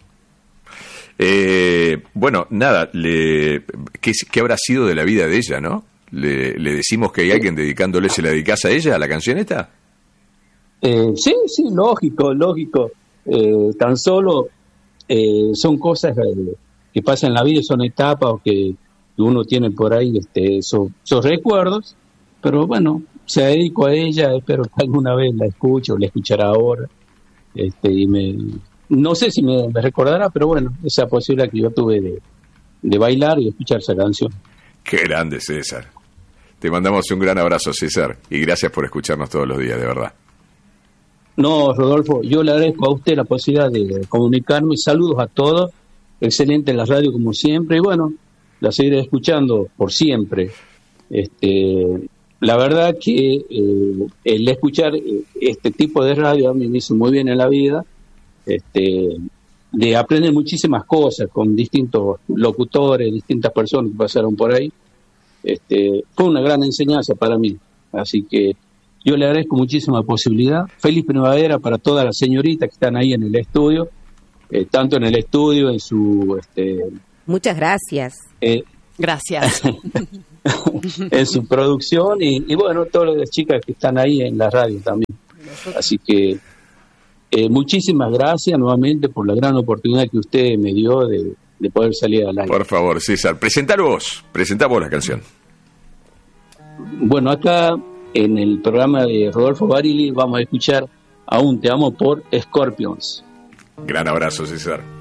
Eh, bueno, nada, le, ¿qué, ¿qué habrá sido de la vida de ella, no? ¿Le, le decimos que hay alguien dedicándole, se la dedicás a ella, a la canción esta? Eh, sí, sí, lógico, lógico. Eh, tan solo eh, son cosas eh, que pasan en la vida, son etapas que, que uno tiene por ahí, este, esos, esos recuerdos, pero bueno, se dedico a ella, espero que alguna vez la escuche o la escuchará ahora, este, y me, no sé si me, me recordará, pero bueno, esa posibilidad que yo tuve de, de bailar y escuchar esa canción. Qué grande, César. Te mandamos un gran abrazo, César, y gracias por escucharnos todos los días, de verdad. No, Rodolfo, yo le agradezco a usted la posibilidad de comunicarme. Saludos a todos. Excelente la radio como siempre. Y bueno, la seguiré escuchando por siempre. Este, la verdad que eh, el escuchar este tipo de radio a mí me hizo muy bien en la vida. Este, de aprender muchísimas cosas con distintos locutores, distintas personas que pasaron por ahí. Este, fue una gran enseñanza para mí. Así que yo le agradezco muchísimo la posibilidad. Feliz primavera para todas las señoritas que están ahí en el estudio, eh, tanto en el estudio, en su... Este, Muchas gracias. Eh, gracias. en su producción y, y bueno, todas las chicas que están ahí en la radio también. Así que eh, muchísimas gracias nuevamente por la gran oportunidad que usted me dio de, de poder salir al aire. Por favor, César, presentalo vos, presentá vos la canción. Bueno, acá en el programa de Rodolfo Barili vamos a escuchar Aún te amo por Scorpions. Gran abrazo, César.